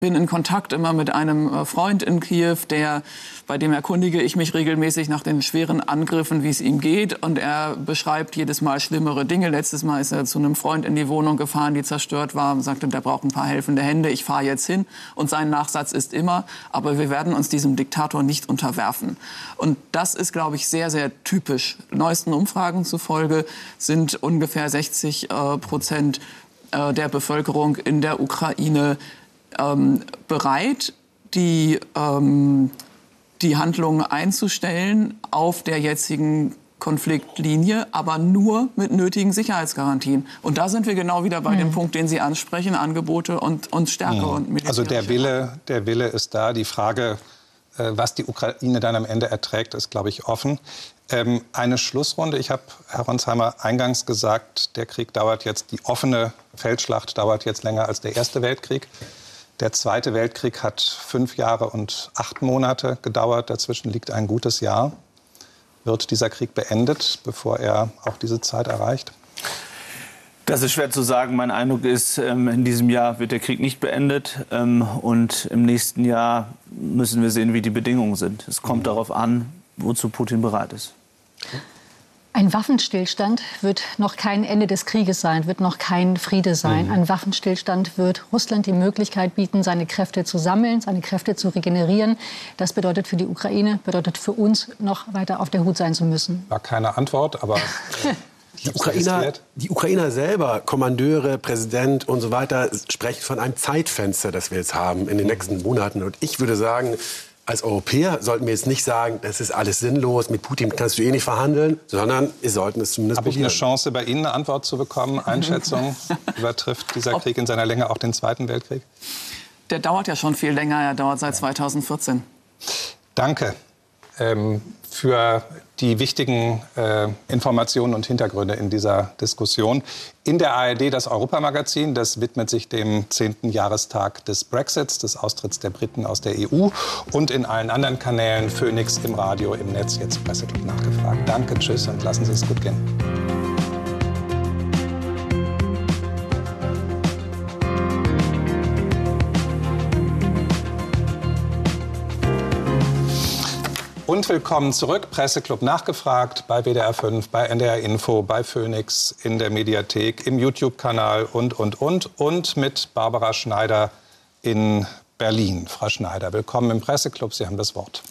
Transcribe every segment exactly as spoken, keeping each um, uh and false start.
bin in Kontakt immer mit einem Freund in Kiew, der, bei dem erkundige ich mich regelmäßig nach den schweren Angriffen, wie es ihm geht. Und er beschreibt jedes Mal schlimmere Dinge. Letztes Mal ist er zu einem Freund in die Wohnung gefahren, die zerstört war, und sagte, der braucht ein paar helfende Hände. Ich fahre jetzt hin. Und sein Nachsatz ist immer, aber wir werden uns diesem Diktator nicht unterwerfen. Und das ist, glaube ich, sehr, sehr typisch. Neuesten Umfragen zufolge sind ungefähr sechzig Prozent der Bevölkerung in der Ukraine Ähm, bereit, die, ähm, die Handlungen einzustellen auf der jetzigen Konfliktlinie, aber nur mit nötigen Sicherheitsgarantien. Und da sind wir genau wieder bei mhm. dem Punkt, den Sie ansprechen, Angebote und, und Stärke. Mhm. Und militärische. Also der Wille, der Wille ist da. Die Frage, äh, was die Ukraine dann am Ende erträgt, ist, glaube ich, offen. Ähm, eine Schlussrunde. Ich habe Herr Ronsheimer eingangs gesagt, der Krieg dauert jetzt, die offene Feldschlacht dauert jetzt länger als der Erste Weltkrieg. Der Zweite Weltkrieg hat fünf Jahre und acht Monate gedauert. Dazwischen liegt ein gutes Jahr. Wird dieser Krieg beendet, bevor er auch diese Zeit erreicht? Das ist schwer zu sagen. Mein Eindruck ist, in diesem Jahr wird der Krieg nicht beendet. Und im nächsten Jahr müssen wir sehen, wie die Bedingungen sind. Es kommt darauf an, wozu Putin bereit ist. Ein Waffenstillstand wird noch kein Ende des Krieges sein, wird noch kein Friede sein. Mhm. Ein Waffenstillstand wird Russland die Möglichkeit bieten, seine Kräfte zu sammeln, seine Kräfte zu regenerieren. Das bedeutet für die Ukraine, bedeutet für uns, noch weiter auf der Hut sein zu müssen. War keine Antwort, aber... Die Ukrainer, die Ukrainer selber, Kommandeure, Präsident und so weiter, sprechen von einem Zeitfenster, das wir jetzt haben in den nächsten Monaten. Und ich würde sagen, als Europäer sollten wir jetzt nicht sagen, das ist alles sinnlos, mit Putin kannst du eh nicht verhandeln, sondern wir sollten es zumindest Habe probieren. Habe ich eine Chance, bei Ihnen eine Antwort zu bekommen? Einschätzung, übertrifft dieser Krieg in seiner Länge auch den Zweiten Weltkrieg? Der dauert ja schon viel länger, er dauert seit zweitausendvierzehn. Danke ähm, für die wichtigen äh, Informationen und Hintergründe in dieser Diskussion. In der A R D das Europamagazin, das widmet sich dem zehnten Jahrestag des Brexits, des Austritts der Briten aus der E U. Und in allen anderen Kanälen, Phoenix, im Radio, im Netz, jetzt Presseclub nachgefragt. Danke, tschüss und lassen Sie es gut gehen. Und willkommen zurück, Presseclub nachgefragt, bei W D R fünf, bei N D R Info, bei Phoenix, in der Mediathek, im YouTube-Kanal und, und, und. Und mit Barbara Schneider in Berlin. Frau Schneider, willkommen im Presseclub, Sie haben das Wort.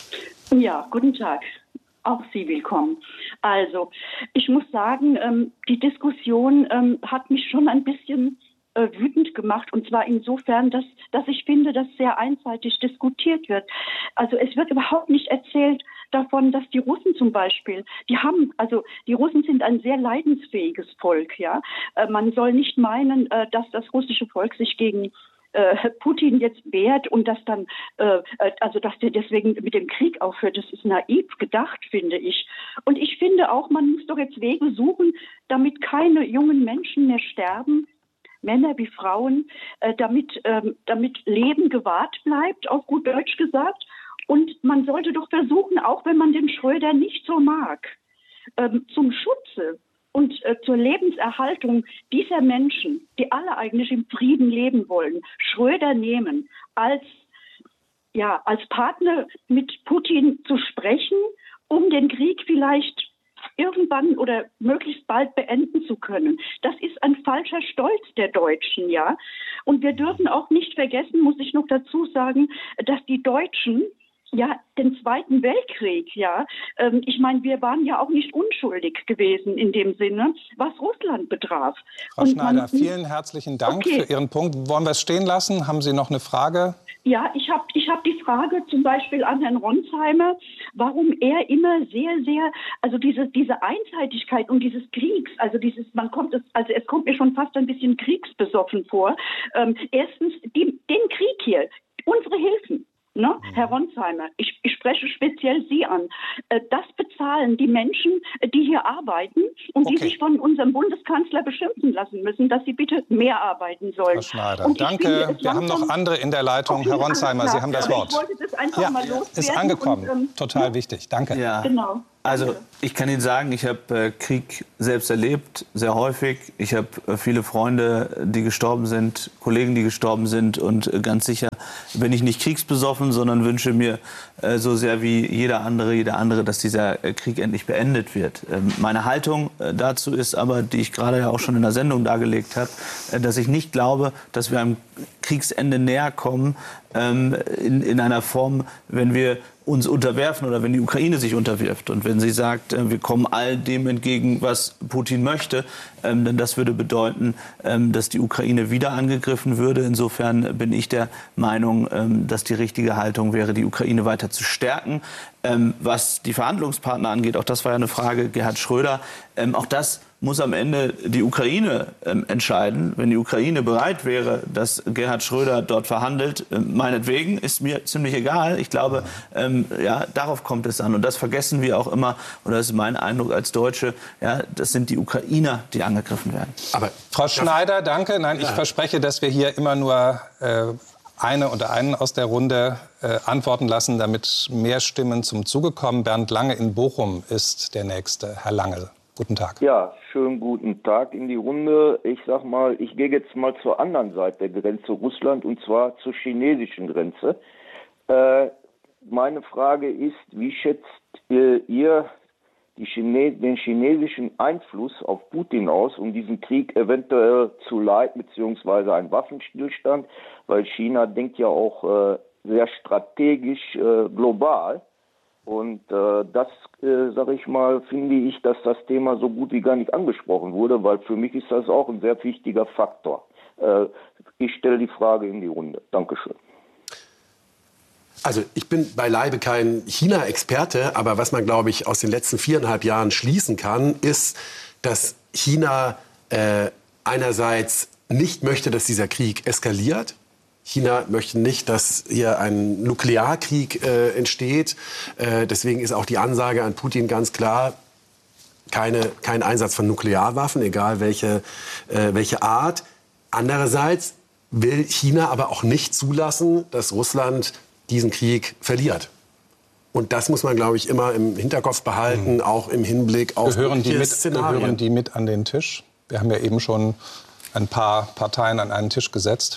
Ja, guten Tag. Auch Sie willkommen. Also, ich muss sagen, ähm, die Diskussion ähm, hat mich schon ein bisschen äh, wütend gemacht. Und zwar insofern, dass, dass ich finde, dass sehr einseitig diskutiert wird. Also es wird überhaupt nicht erzählt davon, dass die Russen zum Beispiel, die haben, also die Russen sind ein sehr leidensfähiges Volk, ja. Äh, man soll nicht meinen, äh, dass das russische Volk sich gegen äh, Putin jetzt wehrt und dass dann, äh, also dass der deswegen mit dem Krieg aufhört. Das ist naiv gedacht, finde ich. Und ich finde auch, man muss doch jetzt Wege suchen, damit keine jungen Menschen mehr sterben, Männer wie Frauen, äh, damit, ähm, damit Leben gewahrt bleibt, auf gut Deutsch gesagt. Und man sollte doch versuchen, auch wenn man den Schröder nicht so mag, ähm, zum Schutze und äh, zur Lebenserhaltung dieser Menschen, die alle eigentlich im Frieden leben wollen, Schröder nehmen, als, ja, als Partner mit Putin zu sprechen, um den Krieg vielleicht irgendwann oder möglichst bald beenden zu können. Das ist ein falscher Stolz der Deutschen, ja. Und wir dürfen auch nicht vergessen, muss ich noch dazu sagen, dass die Deutschen ja den Zweiten Weltkrieg, ja, ähm, ich meine, wir waren ja auch nicht unschuldig gewesen in dem Sinne, was Russland betraf. Frau Und Schneider, man, vielen herzlichen Dank okay. für Ihren Punkt. Wollen wir es stehen lassen? Haben Sie noch eine Frage? Ja, ich habe ich hab die Frage zum Beispiel an Herrn Ronsheimer, warum er immer sehr, sehr, also diese, diese Einseitigkeit und dieses Kriegs, also dieses, man kommt es, also es kommt mir schon fast ein bisschen kriegsbesoffen vor. Ähm, erstens, die, den Krieg hier, unsere Hilfen. Ne? Mhm. Herr Ronsheimer, ich, ich spreche speziell Sie an. Das bezahlen die Menschen, die hier arbeiten und okay. die sich von unserem Bundeskanzler beschimpfen lassen müssen, dass sie bitte mehr arbeiten sollen. Herr Schneider, danke. Finde, Wir haben noch andere in der Leitung. Okay, Herr Ronsheimer, Sie haben das Wort. Ich wollte das einfach ja, mal loswerden. Ist angekommen. Und, ähm, Total ja. wichtig. Danke. Ja. Genau. Also ich kann Ihnen sagen, ich habe äh, Krieg selbst erlebt, sehr häufig. Ich habe äh, viele Freunde, die gestorben sind, Kollegen, die gestorben sind. Und äh, ganz sicher bin ich nicht kriegsbesoffen, sondern wünsche mir äh, so sehr wie jeder andere, jeder andere, dass dieser äh, Krieg endlich beendet wird. Ähm, meine Haltung äh, dazu ist aber, die ich gerade ja auch schon in der Sendung dargelegt habe, äh, dass ich nicht glaube, dass wir einem Kriegsende näher kommen ähm, in, in einer Form, wenn wir uns unterwerfen oder wenn die Ukraine sich unterwirft. Und wenn sie sagt, wir kommen all dem entgegen, was Putin möchte, ähm, denn das würde bedeuten, ähm, dass die Ukraine wieder angegriffen würde. Insofern bin ich der Meinung, ähm, dass die richtige Haltung wäre, die Ukraine weiter zu stärken. Ähm, was die Verhandlungspartner angeht, auch das war ja eine Frage, Gerhard Schröder, ähm, auch das muss am Ende die Ukraine ähm, entscheiden. Wenn die Ukraine bereit wäre, dass Gerhard Schröder dort verhandelt, äh, meinetwegen, ist mir ziemlich egal. Ich glaube, ähm, ja, darauf kommt es an. Und das vergessen wir auch immer, oder das ist mein Eindruck als Deutsche, ja, das sind die Ukrainer, die angegriffen werden. Aber Frau Schneider, danke. Nein, ich ja. verspreche, dass wir hier immer nur äh, eine oder einen aus der Runde äh, antworten lassen, damit mehr Stimmen zum Zuge kommen. Bernd Lange in Bochum ist der Nächste. Herr Lange, guten Tag. Ja, schönen guten Tag in die Runde. Ich sag mal, ich gehe jetzt mal zur anderen Seite der Grenze Russland, und zwar zur chinesischen Grenze. Äh, meine Frage ist, wie schätzt äh, ihr die Chine den chinesischen Einfluss auf Putin aus, um diesen Krieg eventuell zu leiten, beziehungsweise einen Waffenstillstand? Weil China denkt ja auch äh, sehr strategisch äh, global. Und äh, das, äh, sage ich mal, finde ich, dass das Thema so gut wie gar nicht angesprochen wurde, weil für mich ist das auch ein sehr wichtiger Faktor. Äh, ich stelle die Frage in die Runde. Dankeschön. Also ich bin beileibe kein China-Experte, aber was man, glaube ich, aus den letzten viereinhalb Jahren schließen kann, ist, dass China äh, einerseits nicht möchte, dass dieser Krieg eskaliert. China möchte nicht, dass hier ein Nuklearkrieg äh, entsteht. Äh, deswegen ist auch die Ansage an Putin ganz klar, keine, kein Einsatz von Nuklearwaffen, egal welche, äh, welche Art. Andererseits will China aber auch nicht zulassen, dass Russland diesen Krieg verliert. Und das muss man, glaube ich, immer im Hinterkopf behalten, mhm. auch im Hinblick auf gehören die, mit, Szenarien. gehören die mit an den Tisch? Wir haben ja eben schon ein paar Parteien an einen Tisch gesetzt.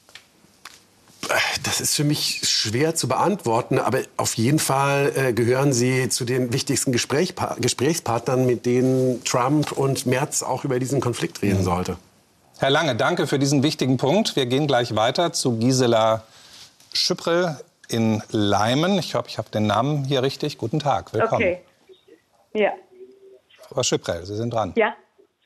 Das ist für mich schwer zu beantworten, aber auf jeden Fall äh, gehören sie zu den wichtigsten Gesprächpa Gesprächspartnern, mit denen Trump und Merz auch über diesen Konflikt reden mhm. sollte. Herr Lange, danke für diesen wichtigen Punkt. Wir gehen gleich weiter zu Gisela Schüpprel in Leimen. Ich hoffe, ich habe den Namen hier richtig. Guten Tag, willkommen. Okay, ja. Frau Schüpprel, Sie sind dran. Ja.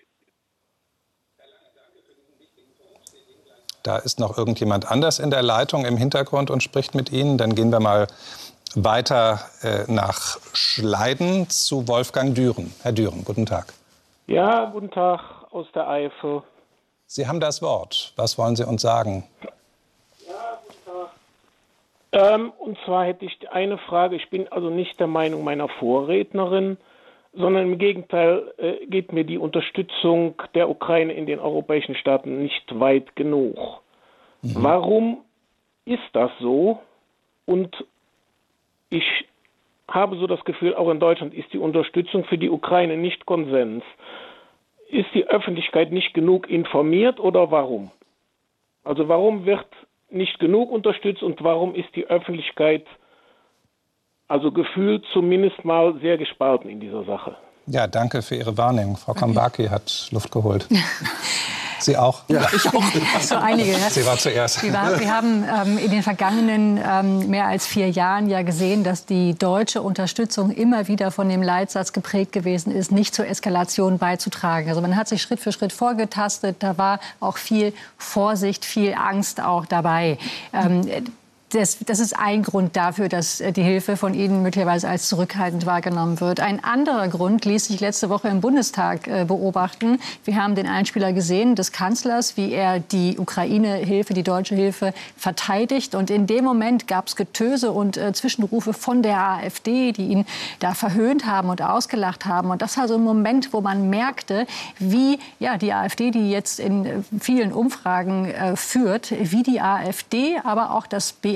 Da ist noch irgendjemand anders in der Leitung im Hintergrund und spricht mit Ihnen. Dann gehen wir mal weiter äh, nach Schleiden zu Wolfgang Düren. Herr Düren, guten Tag. Ja, guten Tag aus der Eifel. Sie haben das Wort. Was wollen Sie uns sagen? Ja, guten Tag. Ähm, und zwar hätte ich eine Frage. Ich bin also nicht der Meinung meiner Vorrednerin, sondern im Gegenteil äh, geht mir die Unterstützung der Ukraine in den europäischen Staaten nicht weit genug. Mhm. Warum ist das so? Und ich habe so das Gefühl, auch in Deutschland ist die Unterstützung für die Ukraine nicht Konsens. Ist die Öffentlichkeit nicht genug informiert oder warum? Also warum wird nicht genug unterstützt und warum ist die Öffentlichkeit also gefühlt zumindest mal sehr gespalten in dieser Sache? Ja, danke für Ihre Wahrnehmung. Frau Kambaki hat Luft geholt. Sie auch? Ja, ich auch. So einige. Sie war zuerst. Wir, war, wir haben ähm, in den vergangenen ähm, mehr als vier Jahren ja gesehen, dass die deutsche Unterstützung immer wieder von dem Leitsatz geprägt gewesen ist, nicht zur Eskalation beizutragen. Also man hat sich Schritt für Schritt vorgetastet. Da war auch viel Vorsicht, viel Angst auch dabei. Ähm, Das, das ist ein Grund dafür, dass die Hilfe von Ihnen möglicherweise als zurückhaltend wahrgenommen wird. Ein anderer Grund ließ sich letzte Woche im Bundestag äh, beobachten. Wir haben den Einspieler gesehen des Kanzlers, wie er die Ukraine-Hilfe, die deutsche Hilfe verteidigt. Und in dem Moment gab es Getöse und äh, Zwischenrufe von der AfD, die ihn da verhöhnt haben und ausgelacht haben. Und das war so ein Moment, wo man merkte, wie ja, die AfD, die jetzt in vielen Umfragen äh, führt, wie die AfD, aber auch das B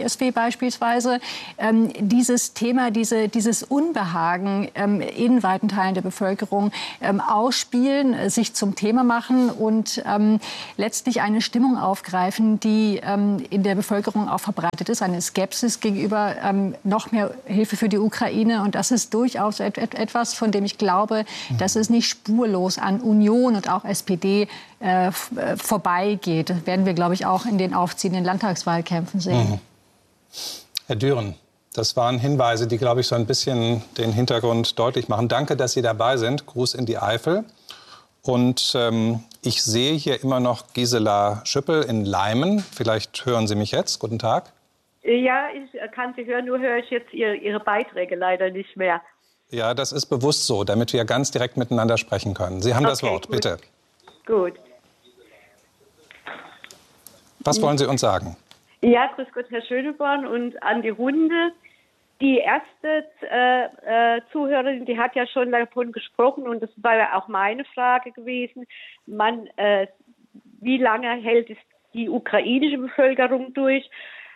S W beispielsweise, ähm, dieses Thema, diese, dieses Unbehagen ähm, in weiten Teilen der Bevölkerung ähm, ausspielen, sich zum Thema machen und ähm, letztlich eine Stimmung aufgreifen, die ähm, in der Bevölkerung auch verbreitet ist, eine Skepsis gegenüber ähm, noch mehr Hilfe für die Ukraine. Und das ist durchaus et et etwas, von dem ich glaube, mhm. dass es nicht spurlos an Union und auch S P D äh, vorbeigeht. Das werden wir, glaube ich, auch in den aufziehenden Landtagswahlkämpfen sehen. Mhm. Herr Düren, das waren Hinweise, die, glaube ich, so ein bisschen den Hintergrund deutlich machen. Danke, dass Sie dabei sind. Gruß in die Eifel. Und ähm, ich sehe hier immer noch Gisela Schüppel in Leimen. Vielleicht hören Sie mich jetzt. Guten Tag. Ja, ich kann Sie hören, nur höre ich jetzt Ihre, Ihre Beiträge leider nicht mehr. Ja, das ist bewusst so, damit wir ganz direkt miteinander sprechen können. Sie haben okay, das Wort, gut. Bitte. Gut. Was wollen Sie uns sagen? Ja, grüß Gott, Herr Schöneborn und an die Runde. Die erste äh, äh, Zuhörerin, die hat ja schon davon gesprochen und das war ja auch meine Frage gewesen. Man, äh, wie lange hält es die ukrainische Bevölkerung durch?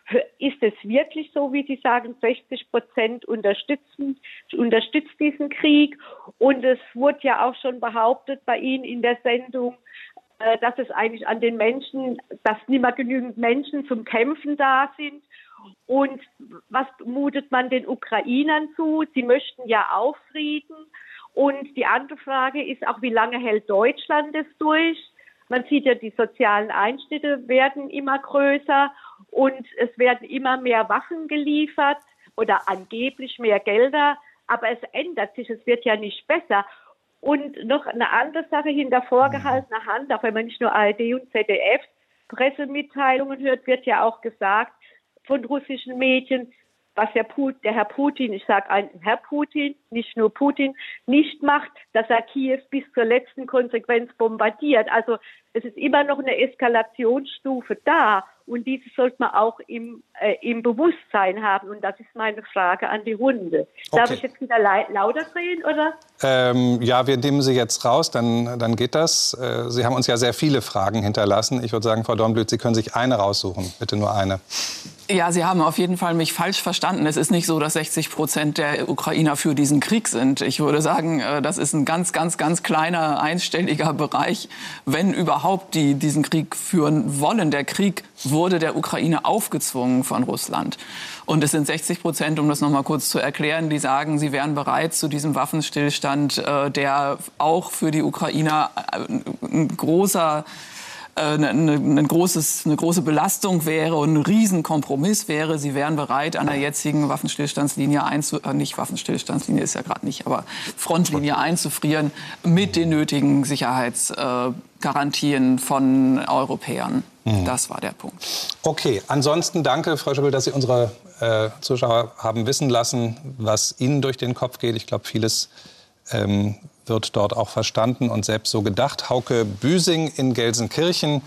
Ist es wirklich so, wie Sie sagen, sechzig Prozent unterstützen, unterstützt diesen Krieg? Und es wurde ja auch schon behauptet bei Ihnen in der Sendung, äh, dass es eigentlich an den Menschen, dass nicht mehr genügend Menschen zum Kämpfen da sind. Und was mutet man den Ukrainern zu? Sie möchten ja auch Frieden. Und die andere Frage ist auch, wie lange hält Deutschland es durch? Man sieht ja, die sozialen Einschnitte werden immer größer und es werden immer mehr Waffen geliefert oder angeblich mehr Gelder. Aber es ändert sich, es wird ja nicht besser. Und noch eine andere Sache hinter vorgehaltener Hand, auch wenn man nicht nur A R D und Z D F Pressemitteilungen hört, wird ja auch gesagt von russischen Medien, was der, Put, der Herr Putin, ich sage ein Herr Putin, nicht nur Putin, nicht macht, dass er Kiew bis zur letzten Konsequenz bombardiert. Also es ist immer noch eine Eskalationsstufe da und diese sollte man auch im, äh, im Bewusstsein haben. Und das ist meine Frage an die Runde. Okay. Darf ich jetzt wieder lauter drehen, oder? Ähm, ja, wir nehmen Sie jetzt raus, dann, dann geht das. Äh, Sie haben uns ja sehr viele Fragen hinterlassen. Ich würde sagen, Frau Dornblüt, Sie können sich eine raussuchen. Bitte nur eine. Ja, Sie haben auf jeden Fall mich falsch verstanden. Es ist nicht so, dass sechzig Prozent der Ukrainer für diesen Krieg sind. Ich würde sagen, das ist ein ganz, ganz, ganz kleiner, einstelliger Bereich, wenn überhaupt die diesen Krieg führen wollen. Der Krieg wurde der Ukraine aufgezwungen von Russland. Und es sind sechzig Prozent, um das noch mal kurz zu erklären, die sagen, sie wären bereit zu diesem Waffenstillstand, der auch für die Ukrainer ein großer Eine, eine, großes, eine große Belastung wäre und ein Riesenkompromiss wäre. Sie wären bereit, an der jetzigen Waffenstillstandslinie einzu, äh, nicht Waffenstillstandslinie ist ja gerade nicht, aber Frontlinie einzufrieren mit den nötigen Sicherheitsgarantien äh, von Europäern. Mhm. Das war der Punkt. Okay, ansonsten danke, Frau Schüppel, dass Sie unsere äh, Zuschauer haben wissen lassen, was Ihnen durch den Kopf geht. Ich glaube, vieles ähm, wird dort auch verstanden und selbst so gedacht. Hauke Büsing in Gelsenkirchen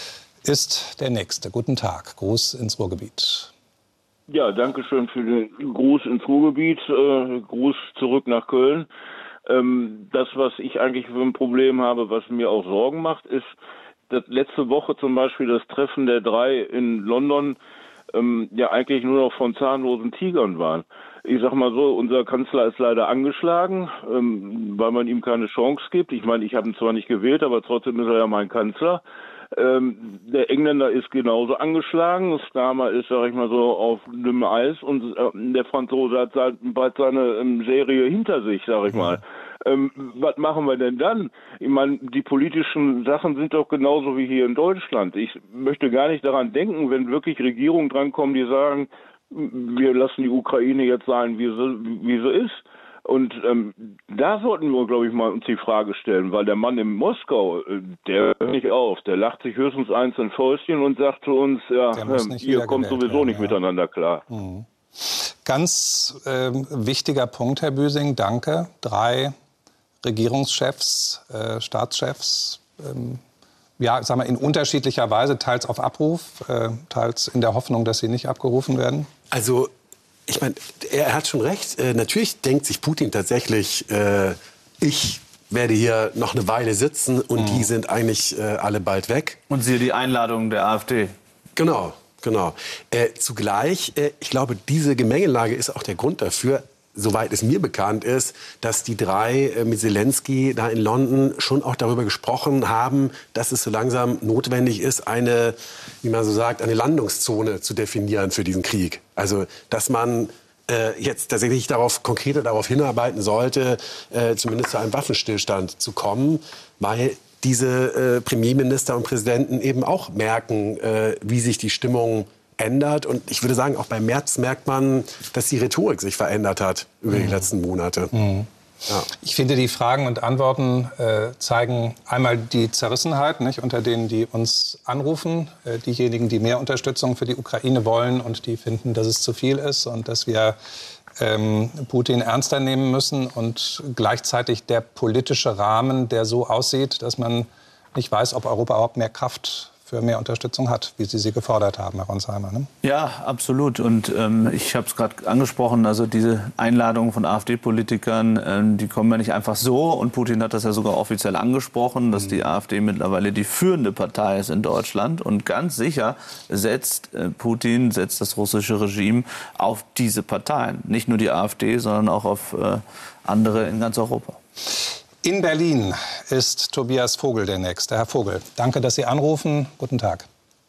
ist der Nächste. Guten Tag. Gruß ins Ruhrgebiet. Ja, danke schön für den Gruß ins Ruhrgebiet. Äh, Gruß zurück nach Köln. Ähm, das, was ich eigentlich für ein Problem habe, was mir auch Sorgen macht, ist, dass letzte Woche zum Beispiel das Treffen der drei in London ähm, ja eigentlich nur noch von zahnlosen Tigern waren. Ich sag mal so, unser Kanzler ist leider angeschlagen, ähm, weil man ihm keine Chance gibt. Ich meine, ich habe ihn zwar nicht gewählt, aber trotzdem ist er ja mein Kanzler. Ähm, der Engländer ist genauso angeschlagen. Starmer ist, sag ich mal so, auf dünnem Eis und äh, der Franzose hat seit, bald seine ähm, Serie hinter sich, sag ich mal. Ähm, was machen wir denn dann? Ich meine, die politischen Sachen sind doch genauso wie hier in Deutschland. Ich möchte gar nicht daran denken, wenn wirklich Regierungen drankommen, die sagen, wir lassen die Ukraine jetzt sein, wie sie, wie sie ist. Und ähm, da sollten wir, glaube ich, mal uns die Frage stellen, weil der Mann in Moskau, der hört nicht auf, der lacht sich höchstens eins in Fäustchen und sagt zu uns, ja, äh, ihr kommt sowieso werden, nicht ja. miteinander klar. Mhm. Ganz äh, wichtiger Punkt, Herr Büsing, danke. Drei Regierungschefs, äh, Staatschefs, ähm, ja, sagen wir, in unterschiedlicher Weise, teils auf Abruf, äh, teils in der Hoffnung, dass sie nicht abgerufen werden. Also, ich meine, er hat schon recht. Äh, natürlich denkt sich Putin tatsächlich, äh, ich werde hier noch eine Weile sitzen und mhm. die sind eigentlich äh, alle bald weg. Und siehe die Einladung der AfD. Genau. Genau. Äh, zugleich, äh, ich glaube, diese Gemengelage ist auch der Grund dafür, soweit es mir bekannt ist, dass die drei äh, mit Zelensky da in London schon auch darüber gesprochen haben, dass es so langsam notwendig ist, eine, wie man so sagt, eine Landungszone zu definieren für diesen Krieg. Also, dass man äh, jetzt tatsächlich darauf, konkreter darauf hinarbeiten sollte, äh, zumindest zu einem Waffenstillstand zu kommen, weil diese äh, Premierminister und Präsidenten eben auch merken, äh, wie sich die Stimmung ändert. Und ich würde sagen, auch bei Merz merkt man, dass die Rhetorik sich verändert hat über mhm. die letzten Monate. Mhm. Ja. Ich finde, die Fragen und Antworten äh, zeigen einmal die Zerrissenheit, nicht, unter denen die uns anrufen. Äh, diejenigen, die mehr Unterstützung für die Ukraine wollen und die finden, dass es zu viel ist und dass wir ähm, Putin ernster nehmen müssen. Und gleichzeitig der politische Rahmen, der so aussieht, dass man nicht weiß, ob Europa überhaupt mehr Kraft für mehr Unterstützung hat, wie Sie sie gefordert haben, Herr Ronsheimer. Ne? Ja, absolut. Und ähm, ich habe es gerade angesprochen, also diese Einladungen von AfD-Politikern, ähm, die kommen ja nicht einfach so. Und Putin hat das ja sogar offiziell angesprochen, dass die AfD mittlerweile die führende Partei ist in Deutschland. Und ganz sicher setzt äh, Putin, setzt das russische Regime auf diese Parteien. Nicht nur die AfD, sondern auch auf äh, andere in ganz Europa. In Berlin ist Tobias Vogel der Nächste. Herr Vogel, danke, dass Sie anrufen. Guten Tag.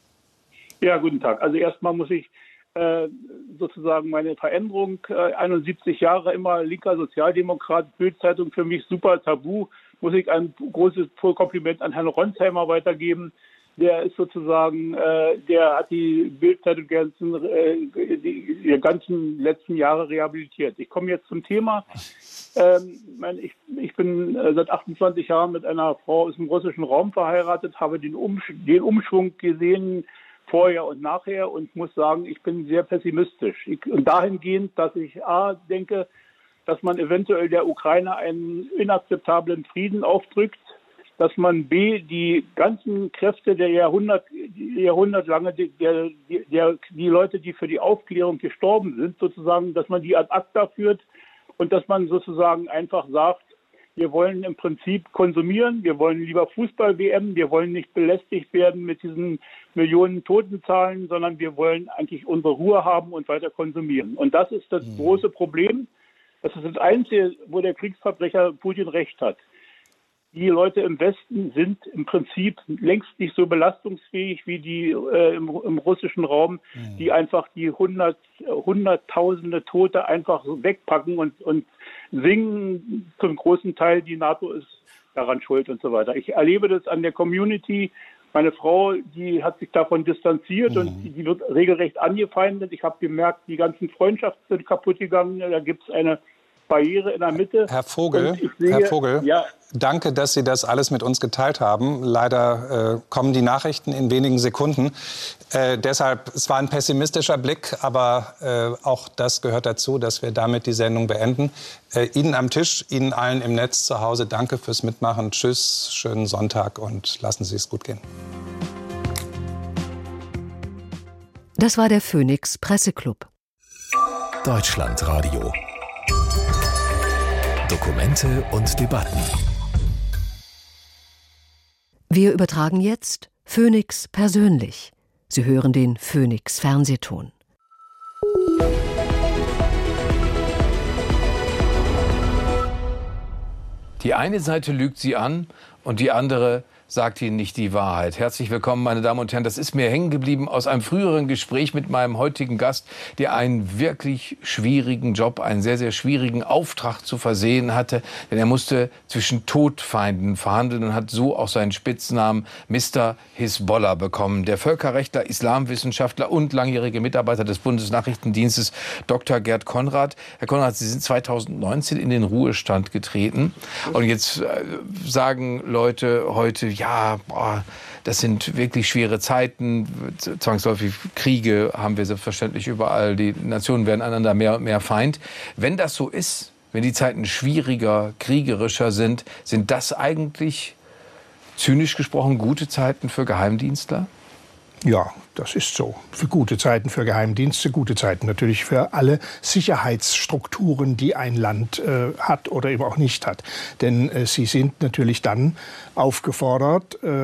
Ja, guten Tag. Also erstmal muss ich äh, sozusagen meine Veränderung, äh, einundsiebzig Jahre immer linker Sozialdemokrat, Bild-Zeitung für mich super tabu, muss ich ein großes Kompliment an Herrn Ronsheimer weitergeben. Der ist sozusagen, äh, der hat die Bild-Zeitung ganzen, äh, die, die ganzen letzten Jahre rehabilitiert. Ich komme jetzt zum Thema. Ähm, mein, ich, ich bin äh, seit achtundzwanzig Jahren mit einer Frau aus dem russischen Raum verheiratet, habe den, Umsch den Umschwung gesehen, vorher und nachher, und muss sagen, ich bin sehr pessimistisch. Ich, und dahingehend, dass ich A, denke, dass man eventuell der Ukraine einen inakzeptablen Frieden aufdrückt, dass man B, die ganzen Kräfte der Jahrhundert, Jahrhundertlange, der, der, die Leute, die für die Aufklärung gestorben sind, sozusagen, dass man die ad acta führt und dass man sozusagen einfach sagt, wir wollen im Prinzip konsumieren, wir wollen lieber Fußball-W M, wir wollen nicht belästigt werden mit diesen Millionen Totenzahlen, sondern wir wollen eigentlich unsere Ruhe haben und weiter konsumieren. Und das ist das mhm. große Problem. Das ist das Einzige, wo der Kriegsverbrecher Putin recht hat. Die Leute im Westen sind im Prinzip längst nicht so belastungsfähig wie die äh, im, im russischen Raum, mhm. die einfach die hundert, hunderttausende Tote einfach so wegpacken und, und singen. Zum großen Teil, die NATO ist daran schuld und so weiter. Ich erlebe das an der Community. Meine Frau, die hat sich davon distanziert mhm. und die, die wird regelrecht angefeindet. Ich habe gemerkt, die ganzen Freundschaften sind kaputt gegangen. Da gibt es eine Barriere in der Mitte. Herr Vogel, sehe, Herr Vogel, ja. danke, dass Sie das alles mit uns geteilt haben. Leider äh, kommen die Nachrichten in wenigen Sekunden. Äh, deshalb, es war ein pessimistischer Blick, aber äh, auch das gehört dazu, dass wir damit die Sendung beenden. Äh, Ihnen am Tisch, Ihnen allen im Netz zu Hause, danke fürs Mitmachen. Tschüss, schönen Sonntag und lassen Sie es gut gehen. Das war der Phoenix Presseclub. Deutschlandradio. Dokumente und Debatten. Wir übertragen jetzt Phoenix persönlich. Sie hören den Phoenix Fernsehton. Die eine Seite lügt Sie an und die andere sagt Ihnen nicht die Wahrheit. Herzlich willkommen, meine Damen und Herren. Das ist mir hängen geblieben aus einem früheren Gespräch mit meinem heutigen Gast, der einen wirklich schwierigen Job, einen sehr, sehr schwierigen Auftrag zu versehen hatte. Denn er musste zwischen Todfeinden verhandeln und hat so auch seinen Spitznamen Mister Hisbollah bekommen. Der Völkerrechtler, Islamwissenschaftler und langjährige Mitarbeiter des Bundesnachrichtendienstes Doktor Gerd Konrad. Herr Konrad, Sie sind zweitausendneunzehn in den Ruhestand getreten. Und jetzt äh, sagen Leute heute, ja, boah, das sind wirklich schwere Zeiten, zwangsläufig Kriege haben wir selbstverständlich überall, die Nationen werden einander mehr und mehr Feind. Wenn das so ist, wenn die Zeiten schwieriger, kriegerischer sind, sind das eigentlich, zynisch gesprochen, gute Zeiten für Geheimdienstler? Ja, das ist so. Für gute Zeiten für Geheimdienste, gute Zeiten natürlich für alle Sicherheitsstrukturen, die ein Land äh, hat oder eben auch nicht hat. Denn äh, sie sind natürlich dann aufgefordert, äh,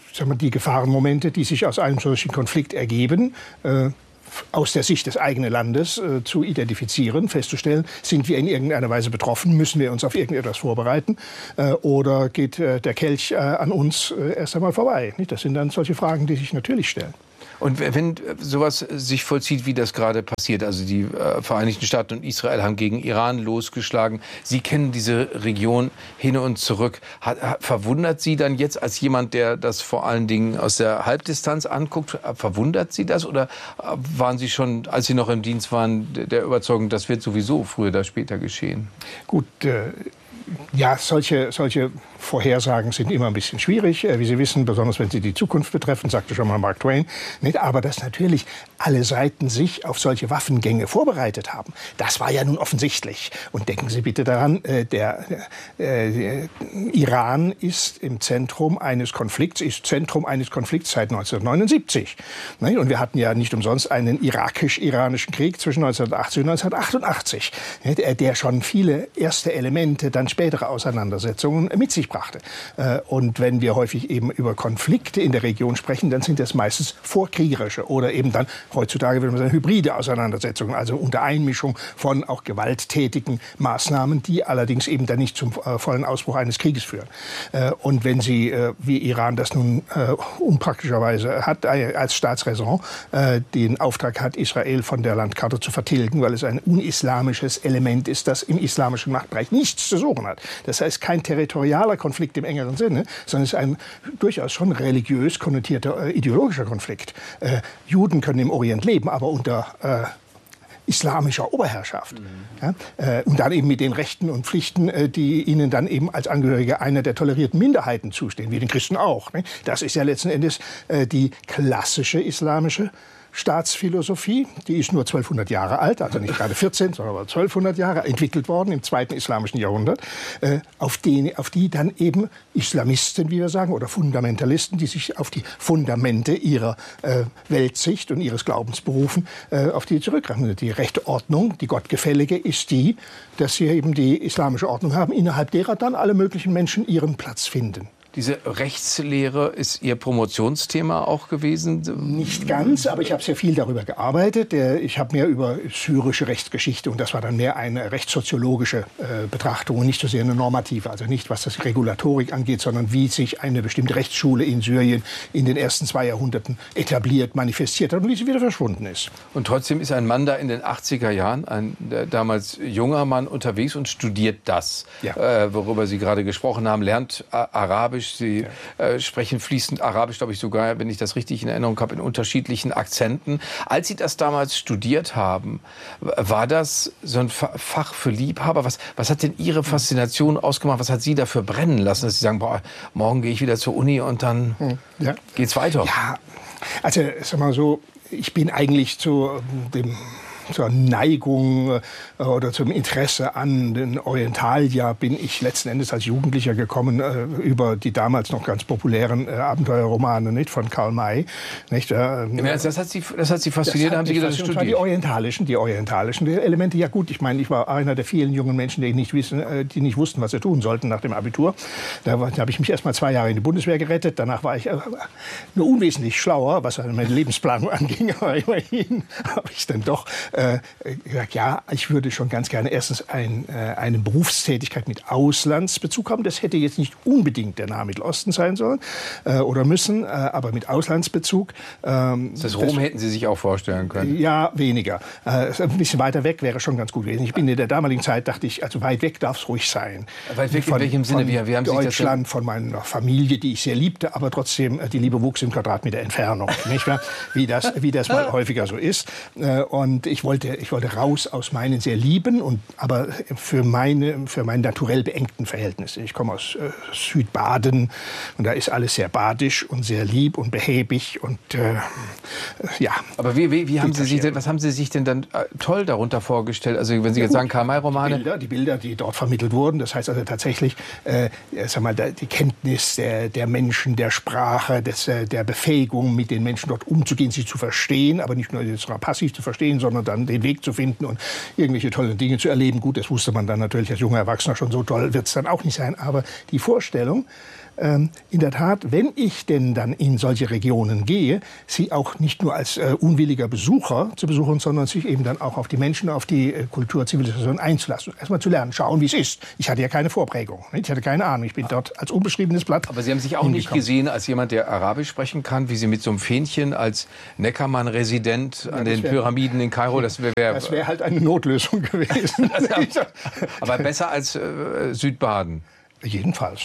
sagen wir, die Gefahrenmomente, die sich aus einem solchen Konflikt ergeben, äh, aus der Sicht des eigenen Landes äh, zu identifizieren, festzustellen, sind wir in irgendeiner Weise betroffen, müssen wir uns auf irgendetwas vorbereiten äh, oder geht äh, der Kelch äh, an uns äh, erst einmal vorbei. Nicht? Das sind dann solche Fragen, die sich natürlich stellen. Und wenn sowas sich vollzieht, wie das gerade passiert, also die äh, Vereinigten Staaten und Israel haben gegen Iran losgeschlagen, Sie kennen diese Region hin und zurück. Hat, hat, verwundert Sie dann jetzt als jemand, der das vor allen Dingen aus der Halbdistanz anguckt, verwundert Sie das? Oder waren Sie schon, als Sie noch im Dienst waren, der Überzeugung, das wird sowieso früher oder später geschehen? Gut, äh ja, solche, solche Vorhersagen sind immer ein bisschen schwierig, wie Sie wissen, besonders wenn sie die Zukunft betreffen, sagte schon mal Mark Twain. Nicht? Aber dass natürlich alle Seiten sich auf solche Waffengänge vorbereitet haben, das war ja nun offensichtlich. Und denken Sie bitte daran, äh, der, äh, der Iran ist im Zentrum eines Konflikts, ist Zentrum eines Konflikts seit neunzehnhundertneunundsiebzig. Nicht? Und wir hatten ja nicht umsonst einen irakisch-iranischen Krieg zwischen neunzehnhundertachtzig und neunzehnhundertachtundachtzig, nicht? Der schon viele erste Elemente, dann spätere Auseinandersetzungen mit sich brachte. Und wenn wir häufig eben über Konflikte in der Region sprechen, dann sind das meistens vorkriegerische oder eben dann heutzutage würde man sagen hybride Auseinandersetzungen, also unter Einmischung von auch gewalttätigen Maßnahmen, die allerdings eben dann nicht zum äh, vollen Ausbruch eines Krieges führen. Äh, und wenn Sie, äh, wie Iran das nun äh, unpraktischerweise hat, äh, als Staatsräson äh, den Auftrag hat, Israel von der Landkarte zu vertilgen, weil es ein unislamisches Element ist, das im islamischen Machtbereich nichts zu suchen hat. Das heißt, kein territorialer Konflikt im engeren Sinne, sondern es ist ein durchaus schon religiös konnotierter äh, ideologischer Konflikt. Äh, Juden können im Orient leben, aber unter äh, islamischer Oberherrschaft. Mhm. Ja, äh, und dann eben mit den Rechten und Pflichten, äh, die ihnen dann eben als Angehörige einer der tolerierten Minderheiten zustehen, wie den Christen auch. Ne? Das ist ja letzten Endes äh, die klassische islamische Staatsphilosophie, die ist nur zwölfhundert Jahre alt, also nicht gerade vierzehn, sondern aber zwölfhundert Jahre, entwickelt worden im zweiten islamischen Jahrhundert, äh, auf, die, auf die dann eben Islamisten, wie wir sagen, oder Fundamentalisten, die sich auf die Fundamente ihrer äh, Weltsicht und ihres Glaubens berufen, äh, auf die zurückgreifen. Die rechte Ordnung, die gottgefällige, ist die, dass sie eben die islamische Ordnung haben, innerhalb derer dann alle möglichen Menschen ihren Platz finden. Diese Rechtslehre ist Ihr Promotionsthema auch gewesen? Nicht ganz, aber ich habe sehr viel darüber gearbeitet. Ich habe mehr über syrische Rechtsgeschichte, und das war dann mehr eine rechtssoziologische äh, Betrachtung und nicht so sehr eine normative. Also nicht, was das Regulatorik angeht, sondern wie sich eine bestimmte Rechtsschule in Syrien in den ersten zwei Jahrhunderten etabliert, manifestiert hat und wie sie wieder verschwunden ist. Und trotzdem ist ein Mann da in den achtziger Jahren, ein damals junger Mann, unterwegs und studiert das, ja. äh, worüber Sie gerade gesprochen haben, lernt Arabisch. Sie äh, sprechen fließend Arabisch, glaube ich sogar, wenn ich das richtig in Erinnerung habe, in unterschiedlichen Akzenten. Als Sie das damals studiert haben, war das so ein Fach für Liebhaber? Was, was hat denn Ihre Faszination ausgemacht? Was hat Sie dafür brennen lassen, dass Sie sagen, boah, morgen gehe ich wieder zur Uni und dann ja. geht's weiter? Ja, also sag mal so, ich bin eigentlich zu dem zur Neigung äh, oder zum Interesse an den Orientalia bin ich letzten Endes als Jugendlicher gekommen äh, über die damals noch ganz populären äh, Abenteuerromane, nicht, von Karl May. Nicht, äh, das, das, hat Sie, das hat Sie fasziniert, das haben Sie gedacht, studiert? Die orientalischen, die orientalischen Elemente. Ja gut, ich meine, ich war einer der vielen jungen Menschen, die nicht, wissen, äh, die nicht wussten, was sie tun sollten nach dem Abitur. Da, da habe ich mich erst mal zwei Jahre in die Bundeswehr gerettet. Danach war ich äh, nur unwesentlich schlauer, was meine Lebensplanung anging. Aber immerhin habe ich dann doch Äh, gesagt, ja, ich würde schon ganz gerne erstens ein, äh, eine Berufstätigkeit mit Auslandsbezug haben. Das hätte jetzt nicht unbedingt der Nahe Mittelosten sein sollen äh, oder müssen, äh, aber mit Auslandsbezug. Ähm, das Rom das, hätten Sie sich auch vorstellen können? Ja, weniger. Äh, ein bisschen weiter weg wäre schon ganz gut gewesen. Ich bin in der damaligen Zeit, dachte ich, also weit weg darf es ruhig sein. Weit weg von, in welchem Sinne? Wie, wie haben Sie Deutschland, das von meiner Familie, die ich sehr liebte, aber trotzdem, die Liebe wuchs im Quadratmeter Entfernung. Nicht wahr? Wie das, wie das mal häufiger so ist. Äh, und ich wollte Ich wollte raus aus meinen sehr lieben, und, aber für meine, für meine naturell beengten Verhältnisse. Ich komme aus äh, Südbaden, und da ist alles sehr badisch und sehr lieb und behäbig und äh, ja. Aber wie, wie, wie haben Sie sich denn, was haben Sie sich denn dann äh, toll darunter vorgestellt? Also wenn Sie ja, jetzt gut, sagen Karl-May-Romane. Die Bilder, die Bilder, die dort vermittelt wurden, das heißt also tatsächlich, äh, sag mal, die Kenntnis der, der Menschen, der Sprache, des, der Befähigung, mit den Menschen dort umzugehen, sie zu verstehen, aber nicht nur passiv zu verstehen, sondern dann den Weg zu finden und irgendwelche tollen Dinge zu erleben. Gut, das wusste man dann natürlich als junger Erwachsener schon, so toll wird es dann auch nicht sein. Aber die Vorstellung, ähm, in der Tat, wenn ich denn dann in solche Regionen gehe, sie auch nicht nur als äh, unwilliger Besucher zu besuchen, sondern sich eben dann auch auf die Menschen, auf die äh, Kultur, Zivilisation einzulassen. Erstmal zu lernen, schauen, wie es ist. Ich hatte ja keine Vorprägung. Nicht? Ich hatte keine Ahnung. Ich bin dort als unbeschriebenes Blatt. Aber Sie haben sich auch nicht gesehen als jemand, der Arabisch sprechen kann, wie Sie mit so einem Fähnchen als Neckermann-Resident an ja, den wär, Pyramiden in Kairo. Das wäre wär, wär halt eine Notlösung gewesen. Aber besser als äh, Südbaden. Jedenfalls.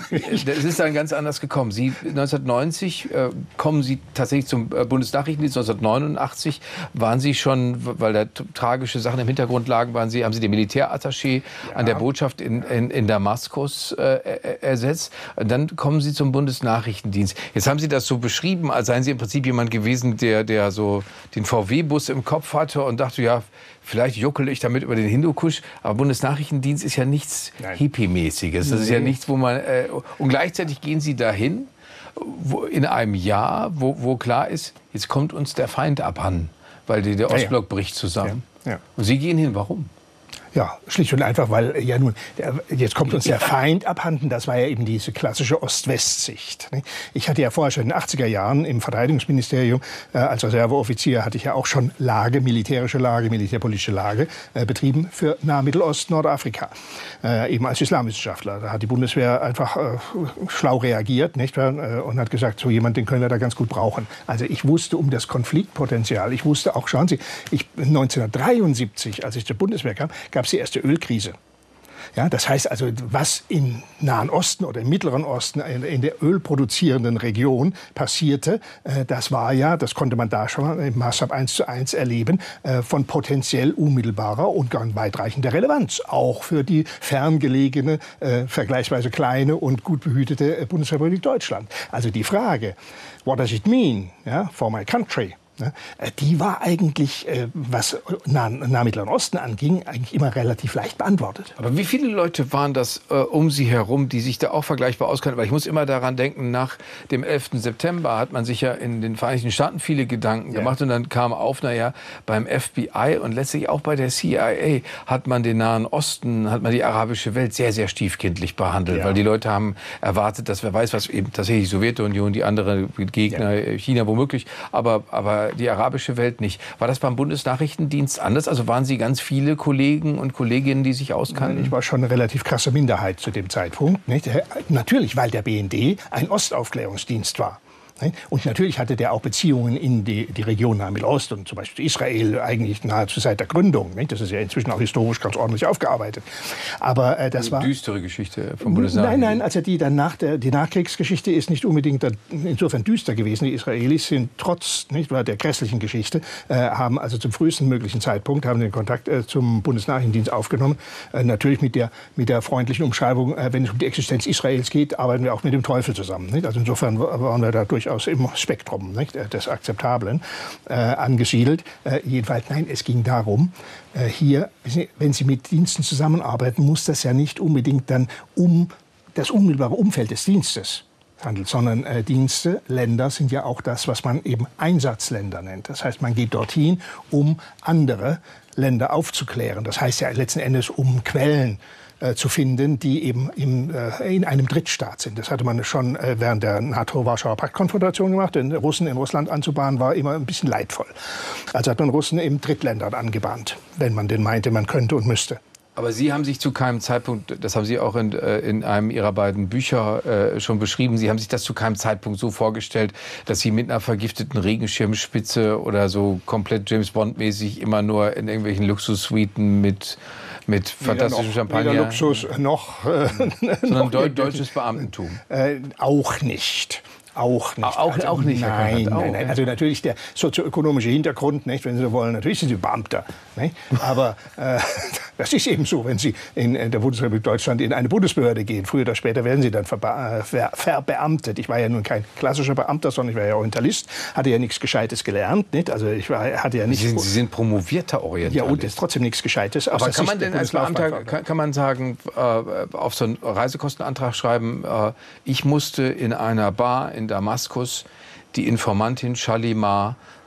Es ist dann ganz anders gekommen. Sie neunzehnhundertneunzig äh, kommen Sie tatsächlich zum äh, Bundesnachrichtendienst. neunzehnhundertneunundachtzig waren Sie schon, weil da tragische Sachen im Hintergrund lagen, waren Sie, haben Sie den Militärattaché ja. an der Botschaft in, in, in Damaskus äh, ersetzt. Und dann kommen Sie zum Bundesnachrichtendienst. Jetzt haben Sie das so beschrieben, als seien Sie im Prinzip jemand gewesen, der, der so den V W-Bus im Kopf hatte und dachte, ja, vielleicht juckel ich damit über den Hindukusch, aber Bundesnachrichtendienst ist ja nichts Hippie-mäßiges. Das ist ja nichts, wo man äh, und gleichzeitig gehen Sie dahin, wo, in einem Jahr, wo, wo klar ist, jetzt kommt uns der Feind abhanden, weil die, der Ostblock ja, ja. bricht zusammen. Ja, ja. Und Sie gehen hin. Warum? Ja, schlicht und einfach, weil ja nun, der, jetzt kommt uns der Feind abhanden, das war ja eben diese klassische Ost-West-Sicht. Ich hatte ja vorher schon in den achtziger Jahren im Verteidigungsministerium äh, als Reserveoffizier hatte ich ja auch schon Lage, militärische Lage, militärpolitische Lage äh, betrieben für Nahmittelost, Nordafrika, äh, eben als Islamwissenschaftler. Da hat die Bundeswehr einfach äh, schlau reagiert, nicht wahr? Und hat gesagt, so jemand, den können wir da ganz gut brauchen. Also ich wusste um das Konfliktpotenzial, ich wusste auch, schauen Sie, ich, neunzehnhundertdreiundsiebzig, als ich zur Bundeswehr kam, gab es die erste Ölkrise. Ja, das heißt also, was im Nahen Osten oder im Mittleren Osten, in der ölproduzierenden Region passierte, das war ja, das konnte man da schon im Maßstab eins zu eins erleben, von potenziell unmittelbarer und gar weitreichender Relevanz. Auch für die ferngelegene, vergleichsweise kleine und gut behütete Bundesrepublik Deutschland. Also die Frage, what does it mean, ja, for my country? Die war eigentlich, was nah Mittleren Osten anging, eigentlich immer relativ leicht beantwortet. Aber wie viele Leute waren das äh, um Sie herum, die sich da auch vergleichbar auskannten? Weil ich muss immer daran denken, nach dem elften September hat man sich ja in den Vereinigten Staaten viele Gedanken ja. gemacht. Und dann kam auf, naja, beim F B I und letztlich auch bei der C I A hat man den Nahen Osten, hat man die arabische Welt sehr, sehr stiefkindlich behandelt. Ja. Weil die Leute haben erwartet, dass wer weiß, was eben tatsächlich die Sowjetunion, die andere Gegner, ja. China womöglich, aber, aber die arabische Welt nicht. War das beim Bundesnachrichtendienst anders? Also waren Sie ganz viele Kollegen und Kolleginnen, die sich auskannten? Ich war schon eine relativ krasse Minderheit zu dem Zeitpunkt. Nicht? Natürlich, weil der B N D ein Ostaufklärungsdienst war. Und natürlich hatte der auch Beziehungen in die, die Region Nahe-Mittelost und zum Beispiel Israel eigentlich nahezu seit der Gründung. Das ist ja inzwischen auch historisch ganz ordentlich aufgearbeitet. Aber äh, das Eine war düstere Geschichte vom Bundesnachrichtendienst. Nein, nein, also die dann nach der die Nachkriegsgeschichte ist nicht unbedingt insofern düster gewesen. Die Israelis sind trotz nicht wahr, der grässlichen Geschichte äh, haben also zum frühesten möglichen Zeitpunkt haben den Kontakt äh, zum Bundesnachrichtendienst aufgenommen. Äh, natürlich mit der mit der freundlichen Umschreibung, äh, wenn es um die Existenz Israels geht, arbeiten wir auch mit dem Teufel zusammen. Nicht? Also insofern waren wir da durchaus im Spektrum nicht, des Akzeptablen äh, angesiedelt. Äh, jedenfalls, nein, es ging darum, äh, hier, wenn Sie mit Diensten zusammenarbeiten, muss das ja nicht unbedingt dann um das unmittelbare Umfeld des Dienstes handelt, sondern äh, Dienste, Länder sind ja auch das, was man eben Einsatzländer nennt. Das heißt, man geht dorthin, um andere Länder aufzuklären. Das heißt ja letzten Endes um Quellen zu finden, die eben im, äh, in einem Drittstaat sind. Das hatte man schon äh, während der NATO-Warschauer Pakt-Konfrontation gemacht. Den Russen in Russland anzubahnen war immer ein bisschen leidvoll. Also hat man Russen in Drittländern angebahnt, wenn man denn meinte, man könnte und müsste. Aber Sie haben sich zu keinem Zeitpunkt, das haben Sie auch in, in einem Ihrer beiden Bücher äh, schon beschrieben, Sie haben sich das zu keinem Zeitpunkt so vorgestellt, dass Sie mit einer vergifteten Regenschirmspitze oder so komplett James-Bond-mäßig immer nur in irgendwelchen Luxussuiten mit mit fantastischem Champagner. Weder Luxus noch, äh, sondern noch deutsches Beamtentum. Äh, auch nicht. Auch nicht. Auch, also, auch nicht. Nein, nein, nein. Also natürlich der sozioökonomische Hintergrund, nicht, wenn Sie so wollen. Natürlich sind Sie Beamter. Nicht? Aber äh, das ist eben so, wenn Sie in, in der Bundesrepublik Deutschland in eine Bundesbehörde gehen. Früher oder später werden Sie dann verbe ver verbeamtet. Ich war ja nun kein klassischer Beamter, sondern ich war ja Orientalist. Hatte ja nichts Gescheites gelernt. Nicht? Also ich war, hatte ja nicht. Sie sind, Sie sind promovierter Orientalist. Ja, und ist trotzdem nichts Gescheites. Aber kann man denn als Beamter, kann, kann man sagen, äh, auf so einen Reisekostenantrag schreiben, äh, ich musste in einer Bar in Damaskus die Informantin Shalimar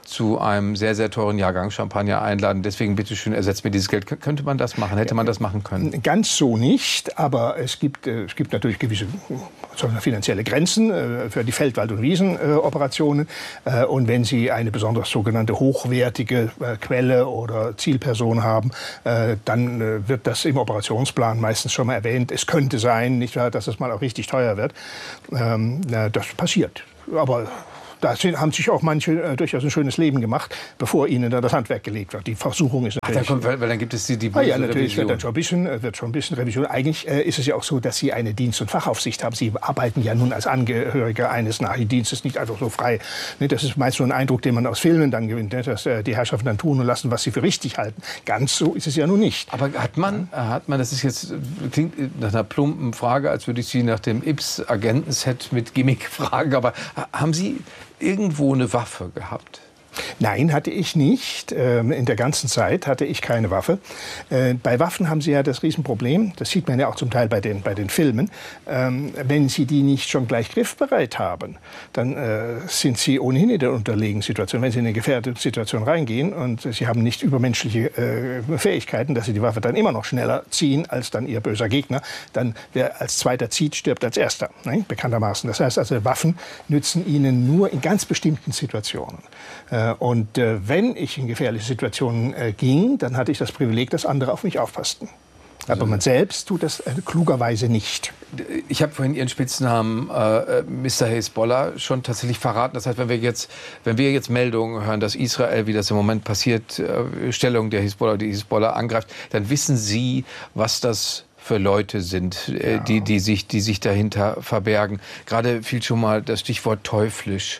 zu einem sehr, sehr teuren Jahrgang Champagner einladen. Deswegen bitteschön, ersetzt mir dieses Geld. K- könnte man das machen? Hätte man das machen können? Ganz so nicht, aber es gibt, äh, es gibt natürlich gewisse äh, finanzielle Grenzen äh, für die Feld-, Wald- und Wiesenoperationen. Äh, und wenn Sie eine besonders sogenannte hochwertige äh, Quelle oder Zielperson haben, äh, dann äh, wird das im Operationsplan meistens schon mal erwähnt. Es könnte sein, nicht wahr, dass es mal auch richtig teuer wird. Ähm, äh, das passiert. Aber da haben sich auch manche äh, durchaus ein schönes Leben gemacht, bevor ihnen dann das Handwerk gelegt wird. Die Versuchung ist natürlich... Ach, da kommt, weil, weil dann gibt es die, die ah, ja, natürlich Revision. wird dann schon ein bisschen, wird schon ein bisschen Revision. Eigentlich äh, ist es ja auch so, dass Sie eine Dienst- und Fachaufsicht haben. Sie arbeiten ja nun als Angehöriger eines Nachrichtendienstes nicht einfach so frei. Ne, das ist meist so ein Eindruck, den man aus Filmen dann gewinnt, ne, dass äh, die Herrschaften dann tun und lassen, was sie für richtig halten. Ganz so ist es ja nun nicht. Aber hat man, hat man, das ist jetzt, klingt nach einer plumpen Frage, als würde ich Sie nach dem Ips-Agentenset mit Gimmick fragen, aber haben Sie irgendwo eine Waffe gehabt? Nein, hatte ich nicht. In der ganzen Zeit hatte ich keine Waffe. Bei Waffen haben Sie ja das Riesenproblem, das sieht man ja auch zum Teil bei den, bei den Filmen, wenn Sie die nicht schon gleich griffbereit haben, dann sind Sie ohnehin in der unterlegenen Situation. Wenn Sie in eine gefährdete Situation reingehen und Sie haben nicht übermenschliche Fähigkeiten, dass Sie die Waffe dann immer noch schneller ziehen als dann Ihr böser Gegner, dann wer als Zweiter zieht, stirbt als Erster, ne? Bekanntermaßen. Das heißt also, Waffen nützen Ihnen nur in ganz bestimmten Situationen. Und äh, wenn ich in gefährliche Situationen äh, ging, dann hatte ich das Privileg, dass andere auf mich aufpassten. Aber man selbst tut das äh, klugerweise nicht. Ich habe vorhin Ihren Spitznamen äh, Mister Hezbollah schon tatsächlich verraten. Das heißt, wenn wir jetzt, wenn wir jetzt Meldungen hören, dass Israel, wie das im Moment passiert, äh, Stellung der Hezbollah, die Hezbollah angreift, dann wissen Sie, was das für Leute sind, äh, ja. die, die, sich, die sich dahinter verbergen. Gerade fiel schon mal das Stichwort teuflisch.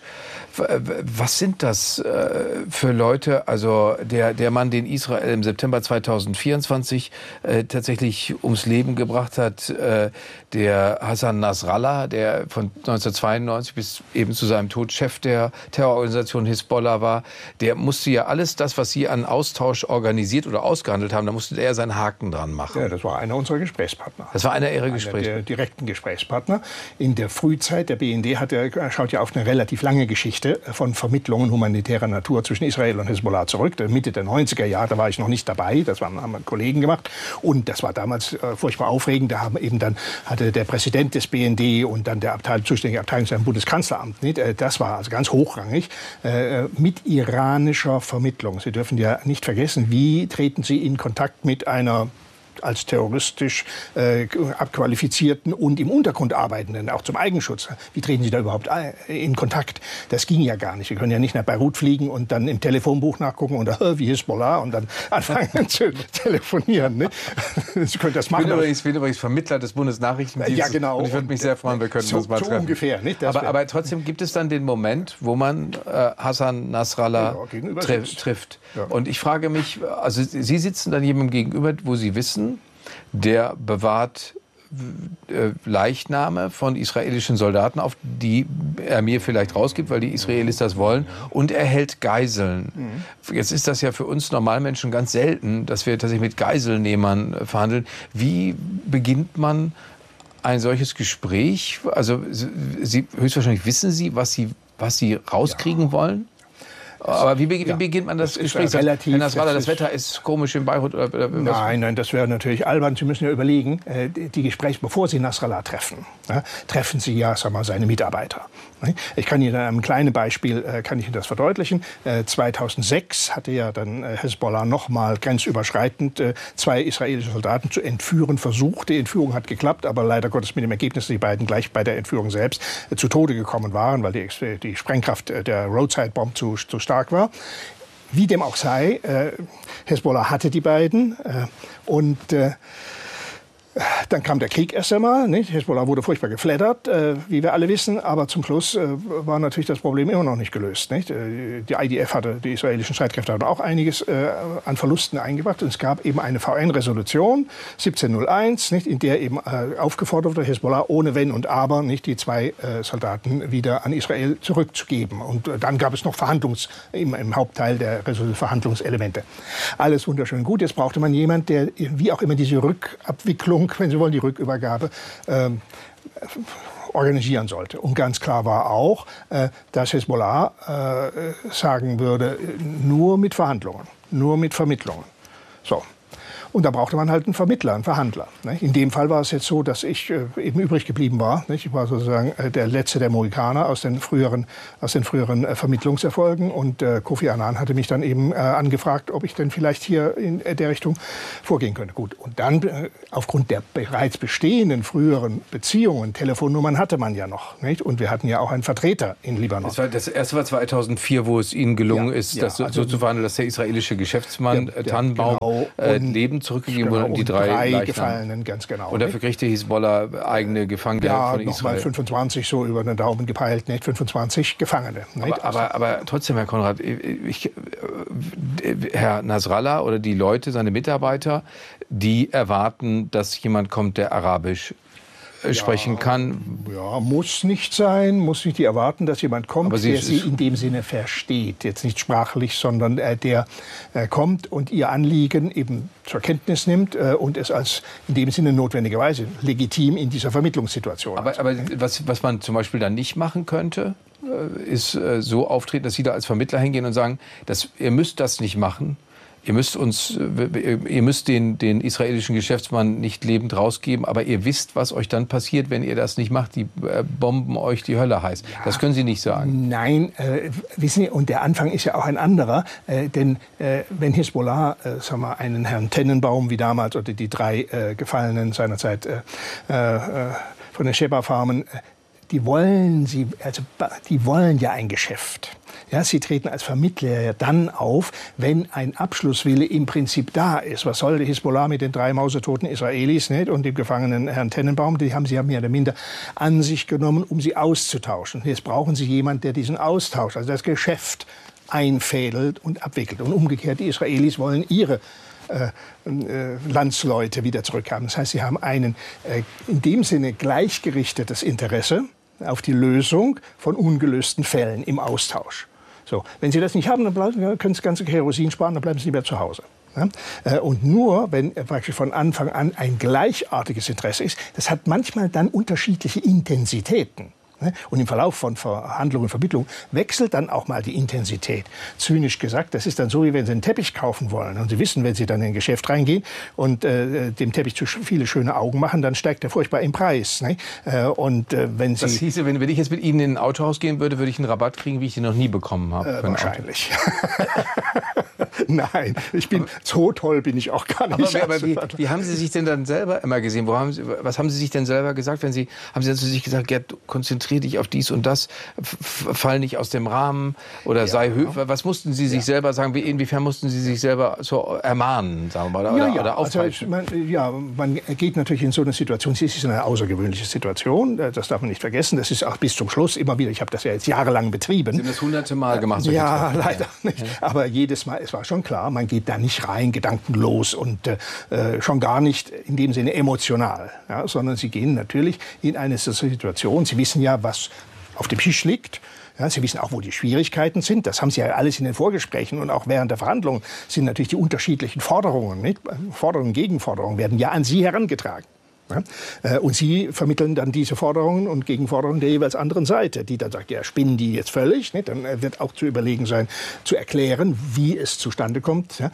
Was sind das äh, für Leute? Also der, der Mann, den Israel im September zweitausendvierundzwanzig äh, tatsächlich ums Leben gebracht hat, äh, der Hassan Nasrallah, der von neunzehnhundertzweiundneunzig bis eben zu seinem Tod Chef der Terrororganisation Hezbollah war, der musste ja alles das, was Sie an Austausch organisiert oder ausgehandelt haben, da musste er seinen Haken dran machen. Ja, das war einer unserer Gesprächspartner. Das war einer Ihrer einer Gesprächspartner? Der direkten Gesprächspartner. In der Frühzeit, der B N D hat ja, schaut ja auf eine relativ lange Geschichte von Vermittlungen humanitärer Natur zwischen Israel und Hezbollah zurück. Mitte der neunziger Jahre, da war ich noch nicht dabei, das haben, haben Kollegen gemacht. Und das war damals äh, furchtbar aufregend. Da haben eben dann, hatte der Präsident des B N D und dann der Abteilung, zuständige Abteilungsleiter im Bundeskanzleramt, nicht? Äh, das war also ganz hochrangig, äh, mit iranischer Vermittlung. Sie dürfen ja nicht vergessen, wie treten Sie in Kontakt mit einer als terroristisch äh, abqualifizierten und im Untergrund arbeitenden, auch zum Eigenschutz. Wie treten Sie da überhaupt in Kontakt? Das ging ja gar nicht. Sie können ja nicht nach Beirut fliegen und dann im Telefonbuch nachgucken und äh, wie Hezbollah und dann anfangen zu telefonieren. Ne? Sie können das machen. Ich bin übrigens, bin übrigens Vermittler des Bundesnachrichtendienstes. Ja, genau. Und ich würde mich sehr freuen, wir könnten so, uns mal so treffen. ungefähr. Nicht? Aber, aber trotzdem gibt es dann den Moment, wo man äh, Hassan Nasrallah ja, tri trifft. Ja. Und ich frage mich, also Sie sitzen dann jemandem gegenüber, wo Sie wissen, der bewahrt äh, Leichname von israelischen Soldaten auf, die er mir vielleicht rausgibt, weil die Israelis das wollen, und er hält Geiseln. Mhm. Jetzt ist das ja für uns Normalmenschen ganz selten, dass wir tatsächlich mit Geiselnehmern äh, verhandeln. Wie beginnt man ein solches Gespräch? Also Sie, höchstwahrscheinlich wissen Sie, was Sie, was Sie rauskriegen ja. wollen? Aber wie, wie ja. beginnt man das, das Gespräch? Relativ, Herr Nasrallah, das, das Wetter ist komisch in Beirut? Oder, oder nein, nein, das wäre natürlich albern. Sie müssen ja überlegen, äh, die Gespräche, bevor Sie Nasrallah treffen, ja, treffen Sie ja, sag mal, seine Mitarbeiter. Ich kann Ihnen ein kleines Beispiel, äh, kann ich Ihnen das verdeutlichen. Äh, zweitausendsechs hatte ja dann äh, Hezbollah noch mal grenzüberschreitend äh, zwei israelische Soldaten zu entführen versucht. Die Entführung hat geklappt, aber leider Gottes mit dem Ergebnis, dass die beiden gleich bei der Entführung selbst äh, zu Tode gekommen waren, weil die, die Sprengkraft äh, der Roadside-Bomb zu, zu stark war. Wie dem auch sei, äh, Hezbollah hatte die beiden äh, und äh, dann kam der Krieg erst einmal. Nicht? Hezbollah wurde furchtbar geflattert, äh, wie wir alle wissen. Aber zum Schluss äh, war natürlich das Problem immer noch nicht gelöst. Nicht? Äh, die I D F hatte, die israelischen Streitkräfte hatten auch einiges äh, an Verlusten eingebracht. Und es gab eben eine V N-Resolution siebzehnhunderteins, nicht? In der eben äh, aufgefordert wurde, Hezbollah ohne Wenn und Aber nicht die zwei äh, Soldaten wieder an Israel zurückzugeben. Und äh, dann gab es noch Verhandlungs, im, im Hauptteil der Verhandlungselemente. Alles wunderschön gut. Jetzt brauchte man jemanden, der wie auch immer diese Rückabwicklung, wenn Sie wollen, die Rückübergabe ähm, organisieren sollte. Und ganz klar war auch, äh, dass Hezbollah äh, sagen würde, nur mit Verhandlungen, nur mit Vermittlungen. So. Und da brauchte man halt einen Vermittler, einen Verhandler. In dem Fall war es jetzt so, dass ich eben übrig geblieben war. Ich war sozusagen der letzte der Mohikaner aus den früheren, aus den früheren Vermittlungserfolgen. Und Kofi Annan hatte mich dann eben angefragt, ob ich denn vielleicht hier in der Richtung vorgehen könnte. Gut. Und dann, aufgrund der bereits bestehenden früheren Beziehungen, Telefonnummern hatte man ja noch. Nicht? Und wir hatten ja auch einen Vertreter in Libanon. Das, war, das erste war zweitausendvier, wo es Ihnen gelungen ja, ist, ja, das so, also, so zu verhandeln, dass der israelische Geschäftsmann ja, Tannenbaum genau, äh, Leben zurückgegeben wurde, genau, und die drei, drei Leichen. Gefallenen, ganz genau. Und dafür kriegte Hisbollah eigene Gefangene ja, von Israel. Ja, nochmal fünfundzwanzig, so über den Daumen gepeilt, nicht? fünfundzwanzig Gefangene. Nicht? Aber, aber, aber trotzdem, Herr Konrad, ich, Herr Nasrallah oder die Leute, seine Mitarbeiter, die erwarten, dass jemand kommt, der Arabisch sprechen ja, kann. Ja, muss nicht sein, muss nicht die erwarten, dass jemand kommt, aber sie der sie in dem Sinne versteht. Jetzt nicht sprachlich, sondern äh, der äh, kommt und ihr Anliegen eben zur Kenntnis nimmt äh, und es als in dem Sinne notwendigerweise legitim in dieser Vermittlungssituation. Aber, aber was, was man zum Beispiel dann nicht machen könnte, äh, ist äh, so auftreten, dass Sie da als Vermittler hingehen und sagen, dass, ihr müsst das nicht machen. Ihr müsst uns, ihr müsst den, den israelischen Geschäftsmann nicht lebend rausgeben, aber ihr wisst, was euch dann passiert, wenn ihr das nicht macht. Die äh, bomben euch die Hölle heiß. Ja. Das können Sie nicht sagen. Nein, äh, wissen Sie, und der Anfang ist ja auch ein anderer. Äh, denn äh, wenn Hezbollah, äh, sagen wir, einen Herrn Tennenbaum wie damals oder die drei äh, Gefallenen seinerzeit äh, äh, von den Sheba-Farmen, äh, die wollen sie, also die wollen ja ein Geschäft. Ja, sie treten als Vermittler ja dann auf, wenn ein Abschlusswille im Prinzip da ist. Was soll der Hezbollah mit den drei mausetoten Israelis, nicht? Und dem gefangenen Herrn Tennenbaum? Die haben sie ja mehr oder minder an sich genommen, um sie auszutauschen. Jetzt brauchen sie jemanden, der diesen Austausch, also das Geschäft, einfädelt und abwickelt. Und umgekehrt, die Israelis wollen ihre Äh, äh, Landsleute wieder zurückhaben. Das heißt, sie haben ein äh, in dem Sinne gleichgerichtetes Interesse auf die Lösung von ungelösten Fällen im Austausch. So, wenn Sie das nicht haben, dann bleiben, können Sie das ganze Kerosin sparen, dann bleiben Sie lieber zu Hause. Ja? Äh, und nur, wenn äh, praktisch von Anfang an ein gleichartiges Interesse ist, das hat manchmal dann unterschiedliche Intensitäten. Und im Verlauf von Verhandlungen und Vermittlungen wechselt dann auch mal die Intensität. Zynisch gesagt, das ist dann so, wie wenn Sie einen Teppich kaufen wollen. Und Sie wissen, wenn Sie dann in ein Geschäft reingehen und äh, dem Teppich zu viele schöne Augen machen, dann steigt er furchtbar im Preis. Ne? Äh, und, äh, wenn Sie das hieße, wenn, wenn ich jetzt mit Ihnen in ein Autohaus gehen würde, würde ich einen Rabatt kriegen, wie ich den noch nie bekommen habe. Äh, wahrscheinlich. Nein, ich bin, so toll bin ich auch gar nicht. Aber, aber wie, wie haben Sie sich denn dann selber immer gesehen? Wo haben Sie, was haben Sie sich denn selber gesagt? Wenn Sie, haben Sie dann zu sich gesagt, Gerd, konzentriere dich auf dies und das, fall nicht aus dem Rahmen oder ja, sei höflich. Was mussten Sie sich ja. selber sagen? Wie, inwiefern mussten Sie sich selber so ermahnen, sagen wir mal, oder, ja, ja. oder aufhalten? Also, man, ja, man geht natürlich in so eine Situation, es ist eine außergewöhnliche Situation, das darf man nicht vergessen, das ist auch bis zum Schluss immer wieder, ich habe das ja jetzt jahrelang betrieben. Sie haben das hunderte Mal gemacht. So ja, leider ja. nicht. Aber jedes Mal, es war schon klar, man geht da nicht rein, gedankenlos und äh, schon gar nicht in dem Sinne emotional, ja, sondern Sie gehen natürlich in eine Situation, Sie wissen ja, was auf dem Tisch liegt. Ja, Sie wissen auch, wo die Schwierigkeiten sind. Das haben Sie ja alles in den Vorgesprächen und auch während der Verhandlungen sind natürlich die unterschiedlichen Forderungen, nicht? Forderungen, Gegenforderungen werden ja an Sie herangetragen. Ja? Und Sie vermitteln dann diese Forderungen und Gegenforderungen der jeweils anderen Seite, die dann sagt, ja, spinnen die jetzt völlig. Nicht? Dann wird auch zu überlegen sein, zu erklären, wie es zustande kommt. Ja?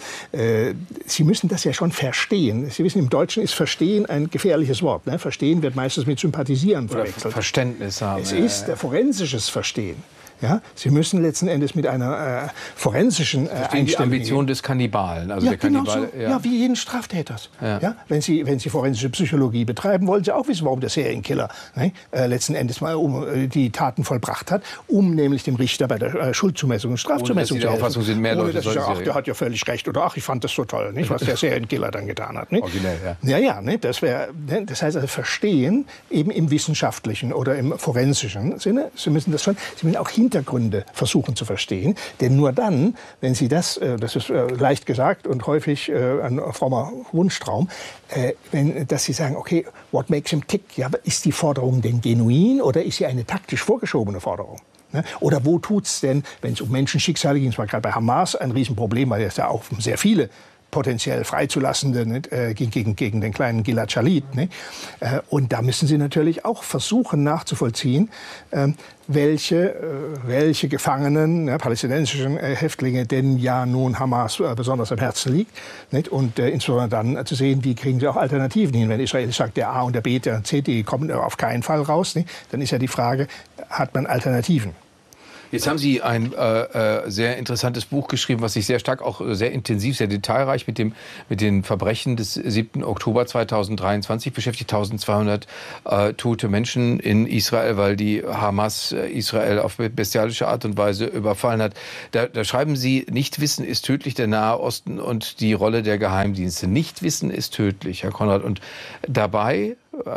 Sie müssen das ja schon verstehen. Sie wissen, im Deutschen ist Verstehen ein gefährliches Wort. Ne? Verstehen wird meistens mit Sympathisieren verwechselt. Oder Verständnis haben. Es ist äh, forensisches Verstehen. Ja, Sie müssen letzten Endes mit einer äh, forensischen äh, Einstellung die Ambition gehen. Des Kannibalen. Also ja, der Kannibal, genau so. ja. ja, wie jeden Straftäter. Ja. Ja, wenn Sie, wenn Sie forensische Psychologie betreiben, wollen Sie auch wissen, warum der Serienkiller ne, äh, letzten Endes mal um, äh, die Taten vollbracht hat, um nämlich dem Richter bei der äh, Schuldzumessung und Strafzumessung zu helfen. Auffassung sind mehr Ohne, Leute dass ich sage, ach, der hat ja völlig recht oder ach, ich fand das so toll, nicht, was der Serienkiller dann getan hat. Nicht? Originell, ja. Ja, ja, ne, das wäre, ne, das heißt also Verstehen eben im wissenschaftlichen oder im forensischen Sinne. Sie müssen das schon, Sie müssen auch Hintergründe versuchen zu verstehen. Denn nur dann, wenn Sie das, das ist leicht gesagt und häufig ein frommer Wunschtraum, wenn, dass Sie sagen, okay, what makes him tick? Ja, ist die Forderung denn genuin oder ist sie eine taktisch vorgeschobene Forderung? Oder wo tut's denn, wenn es um Menschenschicksale ging, es war gerade bei Hamas ein Riesenproblem, weil es ja auch sehr viele potenziell freizulassende nicht, äh, gegen, gegen den kleinen Gilad Shalit. Nicht? Äh, und da müssen Sie natürlich auch versuchen nachzuvollziehen, äh, welche, äh, welche Gefangenen, ja, palästinensischen äh, Häftlinge, denn ja nun Hamas äh, besonders am Herzen liegt. Nicht? Und äh, insbesondere dann äh, zu sehen, wie kriegen sie auch Alternativen hin. Wenn Israel sagt, der A und der B, der C, die kommen auf keinen Fall raus, nicht? Dann ist ja die Frage, hat man Alternativen? Jetzt haben Sie ein äh, sehr interessantes Buch geschrieben, was sich sehr stark, auch sehr intensiv, sehr detailreich mit, dem, mit den Verbrechen des siebten Oktober zweitausenddreiundzwanzig beschäftigt. eintausendzweihundert äh, tote Menschen in Israel, weil die Hamas äh, Israel auf bestialische Art und Weise überfallen hat. Da, da schreiben Sie, Nichtwissen ist tödlich, der Nahe Osten und die Rolle der Geheimdienste. Nichtwissen ist tödlich, Herr Konrad. Und dabei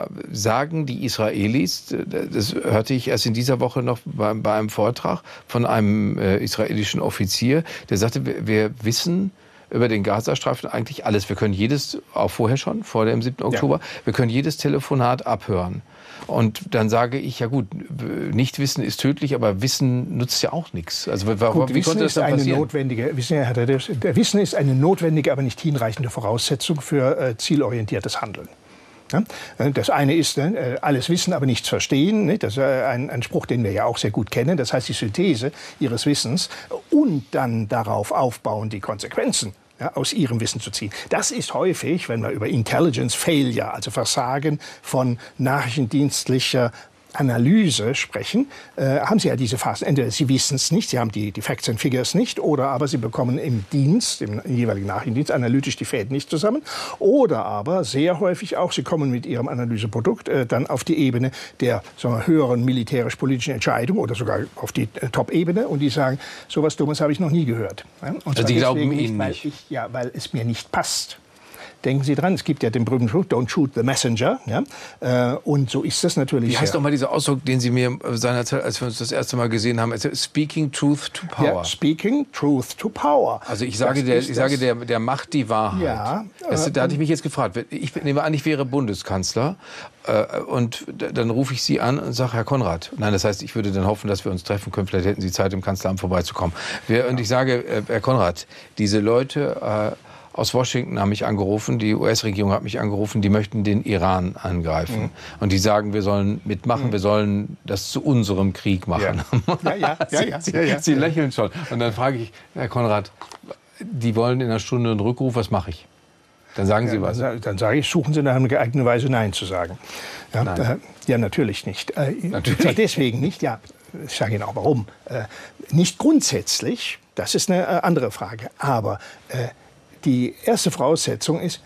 sagen die Israelis, das hörte ich erst in dieser Woche noch bei, bei einem Vortrag von einem äh, israelischen Offizier, der sagte, wir, wir wissen über den Gazastreifen eigentlich alles. Wir können jedes, auch vorher schon, vor dem siebten Oktober, ja. wir können jedes Telefonat abhören. Und dann sage ich, ja gut, Nichtwissen ist tödlich, aber Wissen nutzt ja auch nichts. Also warum, gut, wie konnte das dann eine passieren? Notwendige, Wissen, Herr Redder, Wissen ist eine notwendige, aber nicht hinreichende Voraussetzung für äh, zielorientiertes Handeln. Ja? Das eine ist alles wissen, aber nichts verstehen. Das ist ein, ein Spruch, den wir ja auch sehr gut kennen. Das heißt, die Synthese ihres Wissens und dann darauf aufbauen, die Konsequenzen ja, aus ihrem Wissen zu ziehen. Das ist häufig, wenn wir über Intelligence Failure, also Versagen von nachrichtendienstlicher Analyse sprechen, äh, haben Sie ja diese Phasen. Entweder Sie wissen es nicht, Sie haben die, die Facts and Figures nicht, oder aber Sie bekommen im Dienst, im jeweiligen Nachrichtendienst, analytisch die Fäden nicht zusammen. Oder aber sehr häufig auch, Sie kommen mit Ihrem Analyseprodukt äh, dann auf die Ebene der sagen wir, höheren militärisch-politischen Entscheidung oder sogar auf die äh, Top-Ebene und die sagen, sowas Dummes habe ich noch nie gehört. Ja? Und also die glauben Ihnen weil nicht? Ich, ja, weil es mir nicht passt. Denken Sie dran, es gibt ja den berühmten Spruch, don't shoot the messenger. Ja? Äh, und so ist das natürlich. Wie heißt doch mal dieser Ausdruck, den Sie mir seinerzeit, als wir uns das erste Mal gesehen haben, also speaking truth to power. Ja, speaking truth to power. Also ich sage, der, ich sage der, der macht die Wahrheit. Ja, das, äh, da hatte ich mich jetzt gefragt. Ich nehme an, ich wäre Bundeskanzler äh, und dann rufe ich Sie an und sage, Herr Konrad. Nein, das heißt, ich würde dann hoffen, dass wir uns treffen können. Vielleicht hätten Sie Zeit, im Kanzleramt vorbeizukommen. Wir, und ich sage, äh, Herr Konrad, diese Leute äh, aus Washington haben mich angerufen, die U S-Regierung hat mich angerufen, die möchten den Iran angreifen. Mhm. Und die sagen, wir sollen mitmachen, mhm. wir sollen das zu unserem Krieg machen. Ja. Ja, ja, ja, ja, Sie, ja, ja. Sie lächeln schon. Und dann frage ich, Herr Konrad, die wollen in einer Stunde einen Rückruf, was mache ich? Dann sagen Sie ja, was. Dann, dann sage ich, suchen Sie nach einer geeigneten Weise Nein zu sagen. Ja, Nein. Äh, ja natürlich nicht. Äh, natürlich. Zwar deswegen nicht, ja, ich sage Ihnen auch warum. Äh, nicht grundsätzlich, das ist eine äh, andere Frage, aber äh, die erste Voraussetzung ist,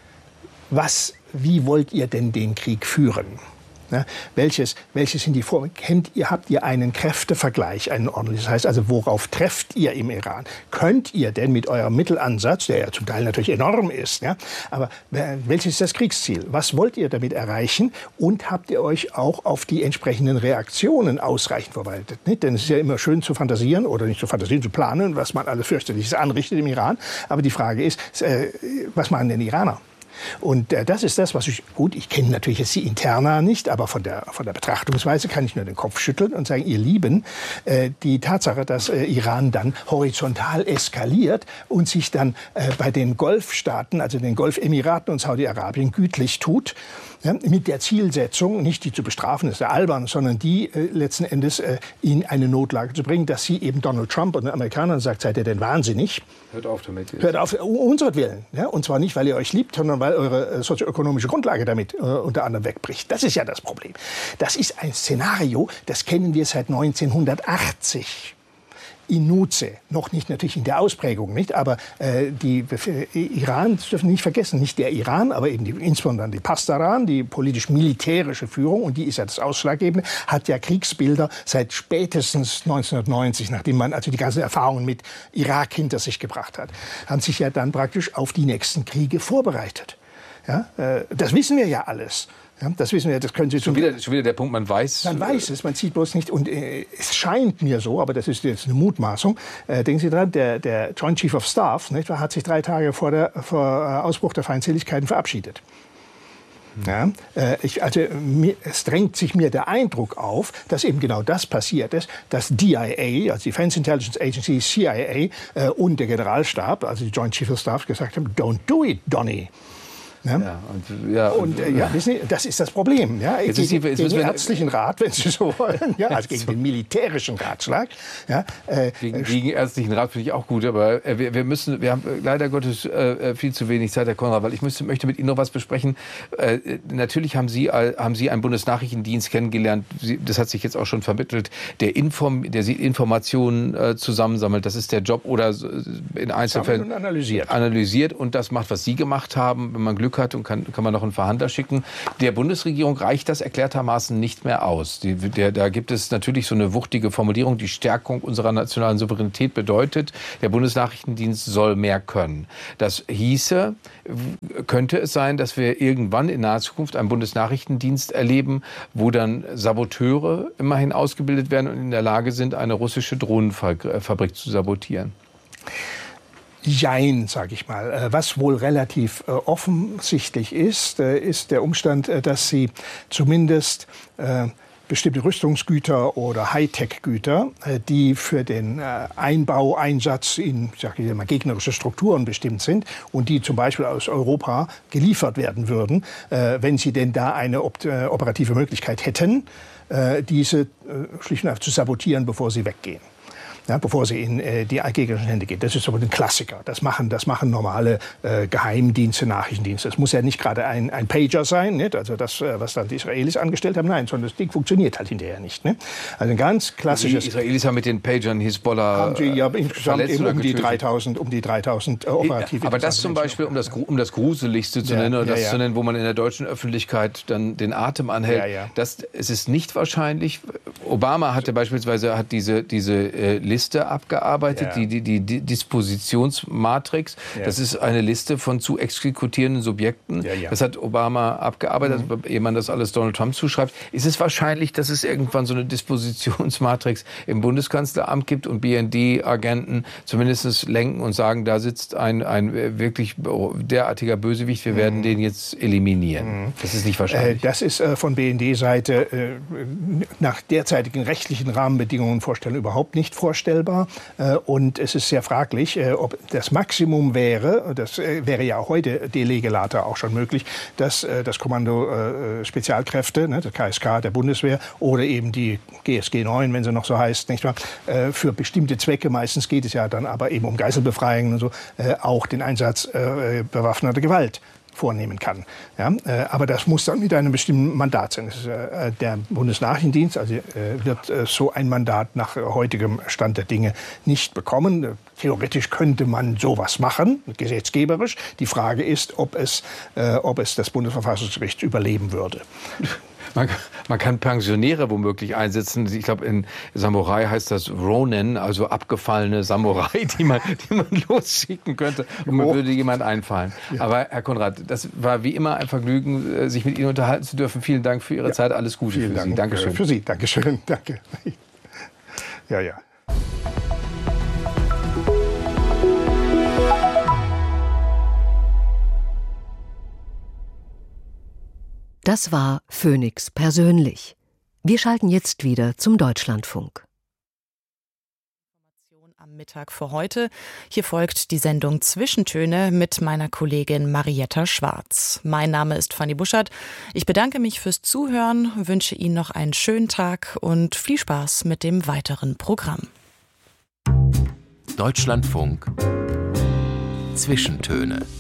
was, wie wollt ihr denn den Krieg führen? Ja, welches, welches sind die Formen? Kennt ihr, habt ihr einen Kräftevergleich, einen ordentlichen? Das heißt also, worauf trefft ihr im Iran? Könnt ihr denn mit eurem Mittelansatz, der ja zum Teil natürlich enorm ist, ja, aber welches ist das Kriegsziel? Was wollt ihr damit erreichen? Und habt ihr euch auch auf die entsprechenden Reaktionen ausreichend vorbereitet? Nicht? Denn es ist ja immer schön zu fantasieren oder nicht zu fantasieren, zu planen, was man alles fürchterliches anrichtet im Iran. Aber die Frage ist, äh, was machen denn die Iraner? Und äh, das ist das, was ich, gut, ich kenne natürlich jetzt die Interna nicht, aber von der, von der Betrachtungsweise kann ich nur den Kopf schütteln und sagen, ihr Lieben, äh, die Tatsache, dass äh, Iran dann horizontal eskaliert und sich dann äh, bei den Golfstaaten, also den Golfemiraten und Saudi-Arabien gütlich tut, ja, mit der Zielsetzung, nicht die zu bestrafen, das ist ja albern, sondern die äh, letzten Endes äh, in eine Notlage zu bringen, dass sie eben Donald Trump und den Amerikanern sagt, seid ihr denn wahnsinnig? Hört auf damit. Hört auf, um unseretwillen. Ja? Und zwar nicht, weil ihr euch liebt, sondern weil eure äh, sozioökonomische Grundlage damit äh, unter anderem wegbricht. Das ist ja das Problem. Das ist ein Szenario, das kennen wir seit neunzehnhundertachtzig. In Nutze, noch nicht natürlich in der Ausprägung, nicht, aber äh, die äh, Iran, das dürfen wir nicht vergessen, nicht der Iran, aber eben die, insbesondere die Pasdaran, die politisch-militärische Führung, und die ist ja das Ausschlaggebende, hat ja Kriegsbilder seit spätestens neunzehnhundertneunzig, nachdem man also die ganzen Erfahrungen mit Irak hinter sich gebracht hat, haben sich ja dann praktisch auf die nächsten Kriege vorbereitet. Ja, äh, das wissen wir ja alles. Ja, das wissen wir, das können Sie schon wieder, schon wieder der Punkt, man weiß. Man weiß es, man sieht bloß nicht. Und äh, es scheint mir so, aber das ist jetzt eine Mutmaßung. Äh, denken Sie dran, der, der Joint Chief of Staff, nicht, hat sich drei Tage vor, der, vor Ausbruch der Feindseligkeiten verabschiedet. Ja, äh, ich, also, mir, es drängt sich mir der Eindruck auf, dass eben genau das passiert ist, dass D I A, also Defense Intelligence Agency, C I A äh, und der Generalstab, also die Joint Chiefs of Staff, gesagt haben, don't do it, Donny. Ja? Ja, und, ja, und, und äh, ja, wissen Sie, das ist das Problem. Ja? Jetzt gegen, ist die, gegen den ärztlichen Rat, wenn Sie so wollen, ja, also gegen den militärischen Ratschlag. Ja, äh, gegen, gegen ärztlichen Rat finde ich auch gut, aber äh, wir, wir müssen, wir haben leider Gottes äh, viel zu wenig Zeit, Herr Konrad, weil ich müsste, möchte mit Ihnen noch was besprechen. Äh, natürlich haben Sie, haben Sie einen Bundesnachrichtendienst kennengelernt, Sie, das hat sich jetzt auch schon vermittelt, der, Inform, der Informationen äh, zusammensammelt, das ist der Job, oder in Einzelfällen analysiert. analysiert und das macht, was Sie gemacht haben, wenn man Glück hat und kann, kann man noch einen Verhandler schicken. Der Bundesregierung reicht das erklärtermaßen nicht mehr aus. Die, der, da gibt es natürlich so eine wuchtige Formulierung, die Stärkung unserer nationalen Souveränität bedeutet, der Bundesnachrichtendienst soll mehr können. Das hieße, könnte es sein, dass wir irgendwann in naher Zukunft einen Bundesnachrichtendienst erleben, wo dann Saboteure immerhin ausgebildet werden und in der Lage sind, eine russische Drohnenfabrik zu sabotieren? Jein, sage ich mal. Was wohl relativ äh, offensichtlich ist, äh, ist der Umstand, äh, dass sie zumindest äh, bestimmte Rüstungsgüter oder Hightech-Güter, äh, die für den äh, Einbau, Einsatz in, sag ich mal, gegnerische Strukturen bestimmt sind und die zum Beispiel aus Europa geliefert werden würden, äh, wenn sie denn da eine op- äh, operative Möglichkeit hätten, äh, diese äh, schlicht und einfach zu sabotieren, bevor sie weggehen. Ja, bevor sie in äh, die gegnerischen Hände geht. Das ist aber ein Klassiker. Das machen, das machen normale äh, Geheimdienste, Nachrichtendienste. Es muss ja nicht gerade ein, ein Pager sein, nicht? Also das, äh, was dann die Israelis angestellt haben. Nein, sondern das Ding funktioniert halt hinterher nicht. Ne? Also ein ganz klassisches... Die Israelis haben mit den Pagern Hisbollah haben sie ja insgesamt eben um die dreitausend, um die dreitausend äh, operative... Aber das zum Beispiel, um das, um das Gruseligste zu ja, nennen, oder ja, das ja. zu nennen, wo man in der deutschen Öffentlichkeit dann den Atem anhält, ja, ja. Das, es ist nicht wahrscheinlich... Obama hatte beispielsweise hat diese, diese äh, Liste abgearbeitet, ja. die, die, die, die Dispositionsmatrix. Ja. Das ist eine Liste von zu exekutierenden Subjekten. Ja, ja. Das hat Obama abgearbeitet, mhm. ehe man das alles Donald Trump zuschreibt. Ist es wahrscheinlich, dass es irgendwann so eine Dispositionsmatrix im Bundeskanzleramt gibt und B N D-Agenten zumindest lenken und sagen, da sitzt ein, ein wirklich derartiger Bösewicht, wir werden mhm. den jetzt eliminieren. Mhm. Das ist nicht wahrscheinlich. Äh, das ist äh, von B N D-Seite äh, nach derzeitigen rechtlichen Rahmenbedingungen vorstellen überhaupt nicht vorstellbar. Und es ist sehr fraglich, ob das Maximum wäre, das wäre ja auch heute de lege lata auch schon möglich, dass das Kommando Spezialkräfte, das K S K der Bundeswehr oder eben die G S G neun, wenn sie noch so heißt, nicht wahr, für bestimmte Zwecke, meistens geht es ja dann aber eben um Geiselbefreiungen und so, auch den Einsatz bewaffneter Gewalt vornehmen kann. Ja, äh, aber das muss dann mit einem bestimmten Mandat sein. Das ist, äh, der Bundesnachrichtendienst also, äh, wird äh, so ein Mandat nach äh, heutigem Stand der Dinge nicht bekommen. Äh, theoretisch könnte man sowas machen, gesetzgeberisch. Die Frage ist, ob es, äh, ob es das Bundesverfassungsgericht überleben würde. Man, man kann Pensionäre womöglich einsetzen. Ich glaube, in Samurai heißt das Ronin, also abgefallene Samurai, die man, die man losschicken könnte. Und man würde jemand einfallen. Ja. Aber Herr Konrad, das war wie immer ein Vergnügen, sich mit Ihnen unterhalten zu dürfen. Vielen Dank für Ihre ja. Zeit. Alles Gute Vielen für Dank. Sie. Dankeschön. Für Sie. Dankeschön. Danke. Ja, ja. Das war Phoenix persönlich. Wir schalten jetzt wieder zum Deutschlandfunk. Am Mittag für heute. Hier folgt die Sendung Zwischentöne mit meiner Kollegin Marietta Schwarz. Mein Name ist Fanny Buschert. Ich bedanke mich fürs Zuhören, wünsche Ihnen noch einen schönen Tag und viel Spaß mit dem weiteren Programm. Deutschlandfunk Zwischentöne.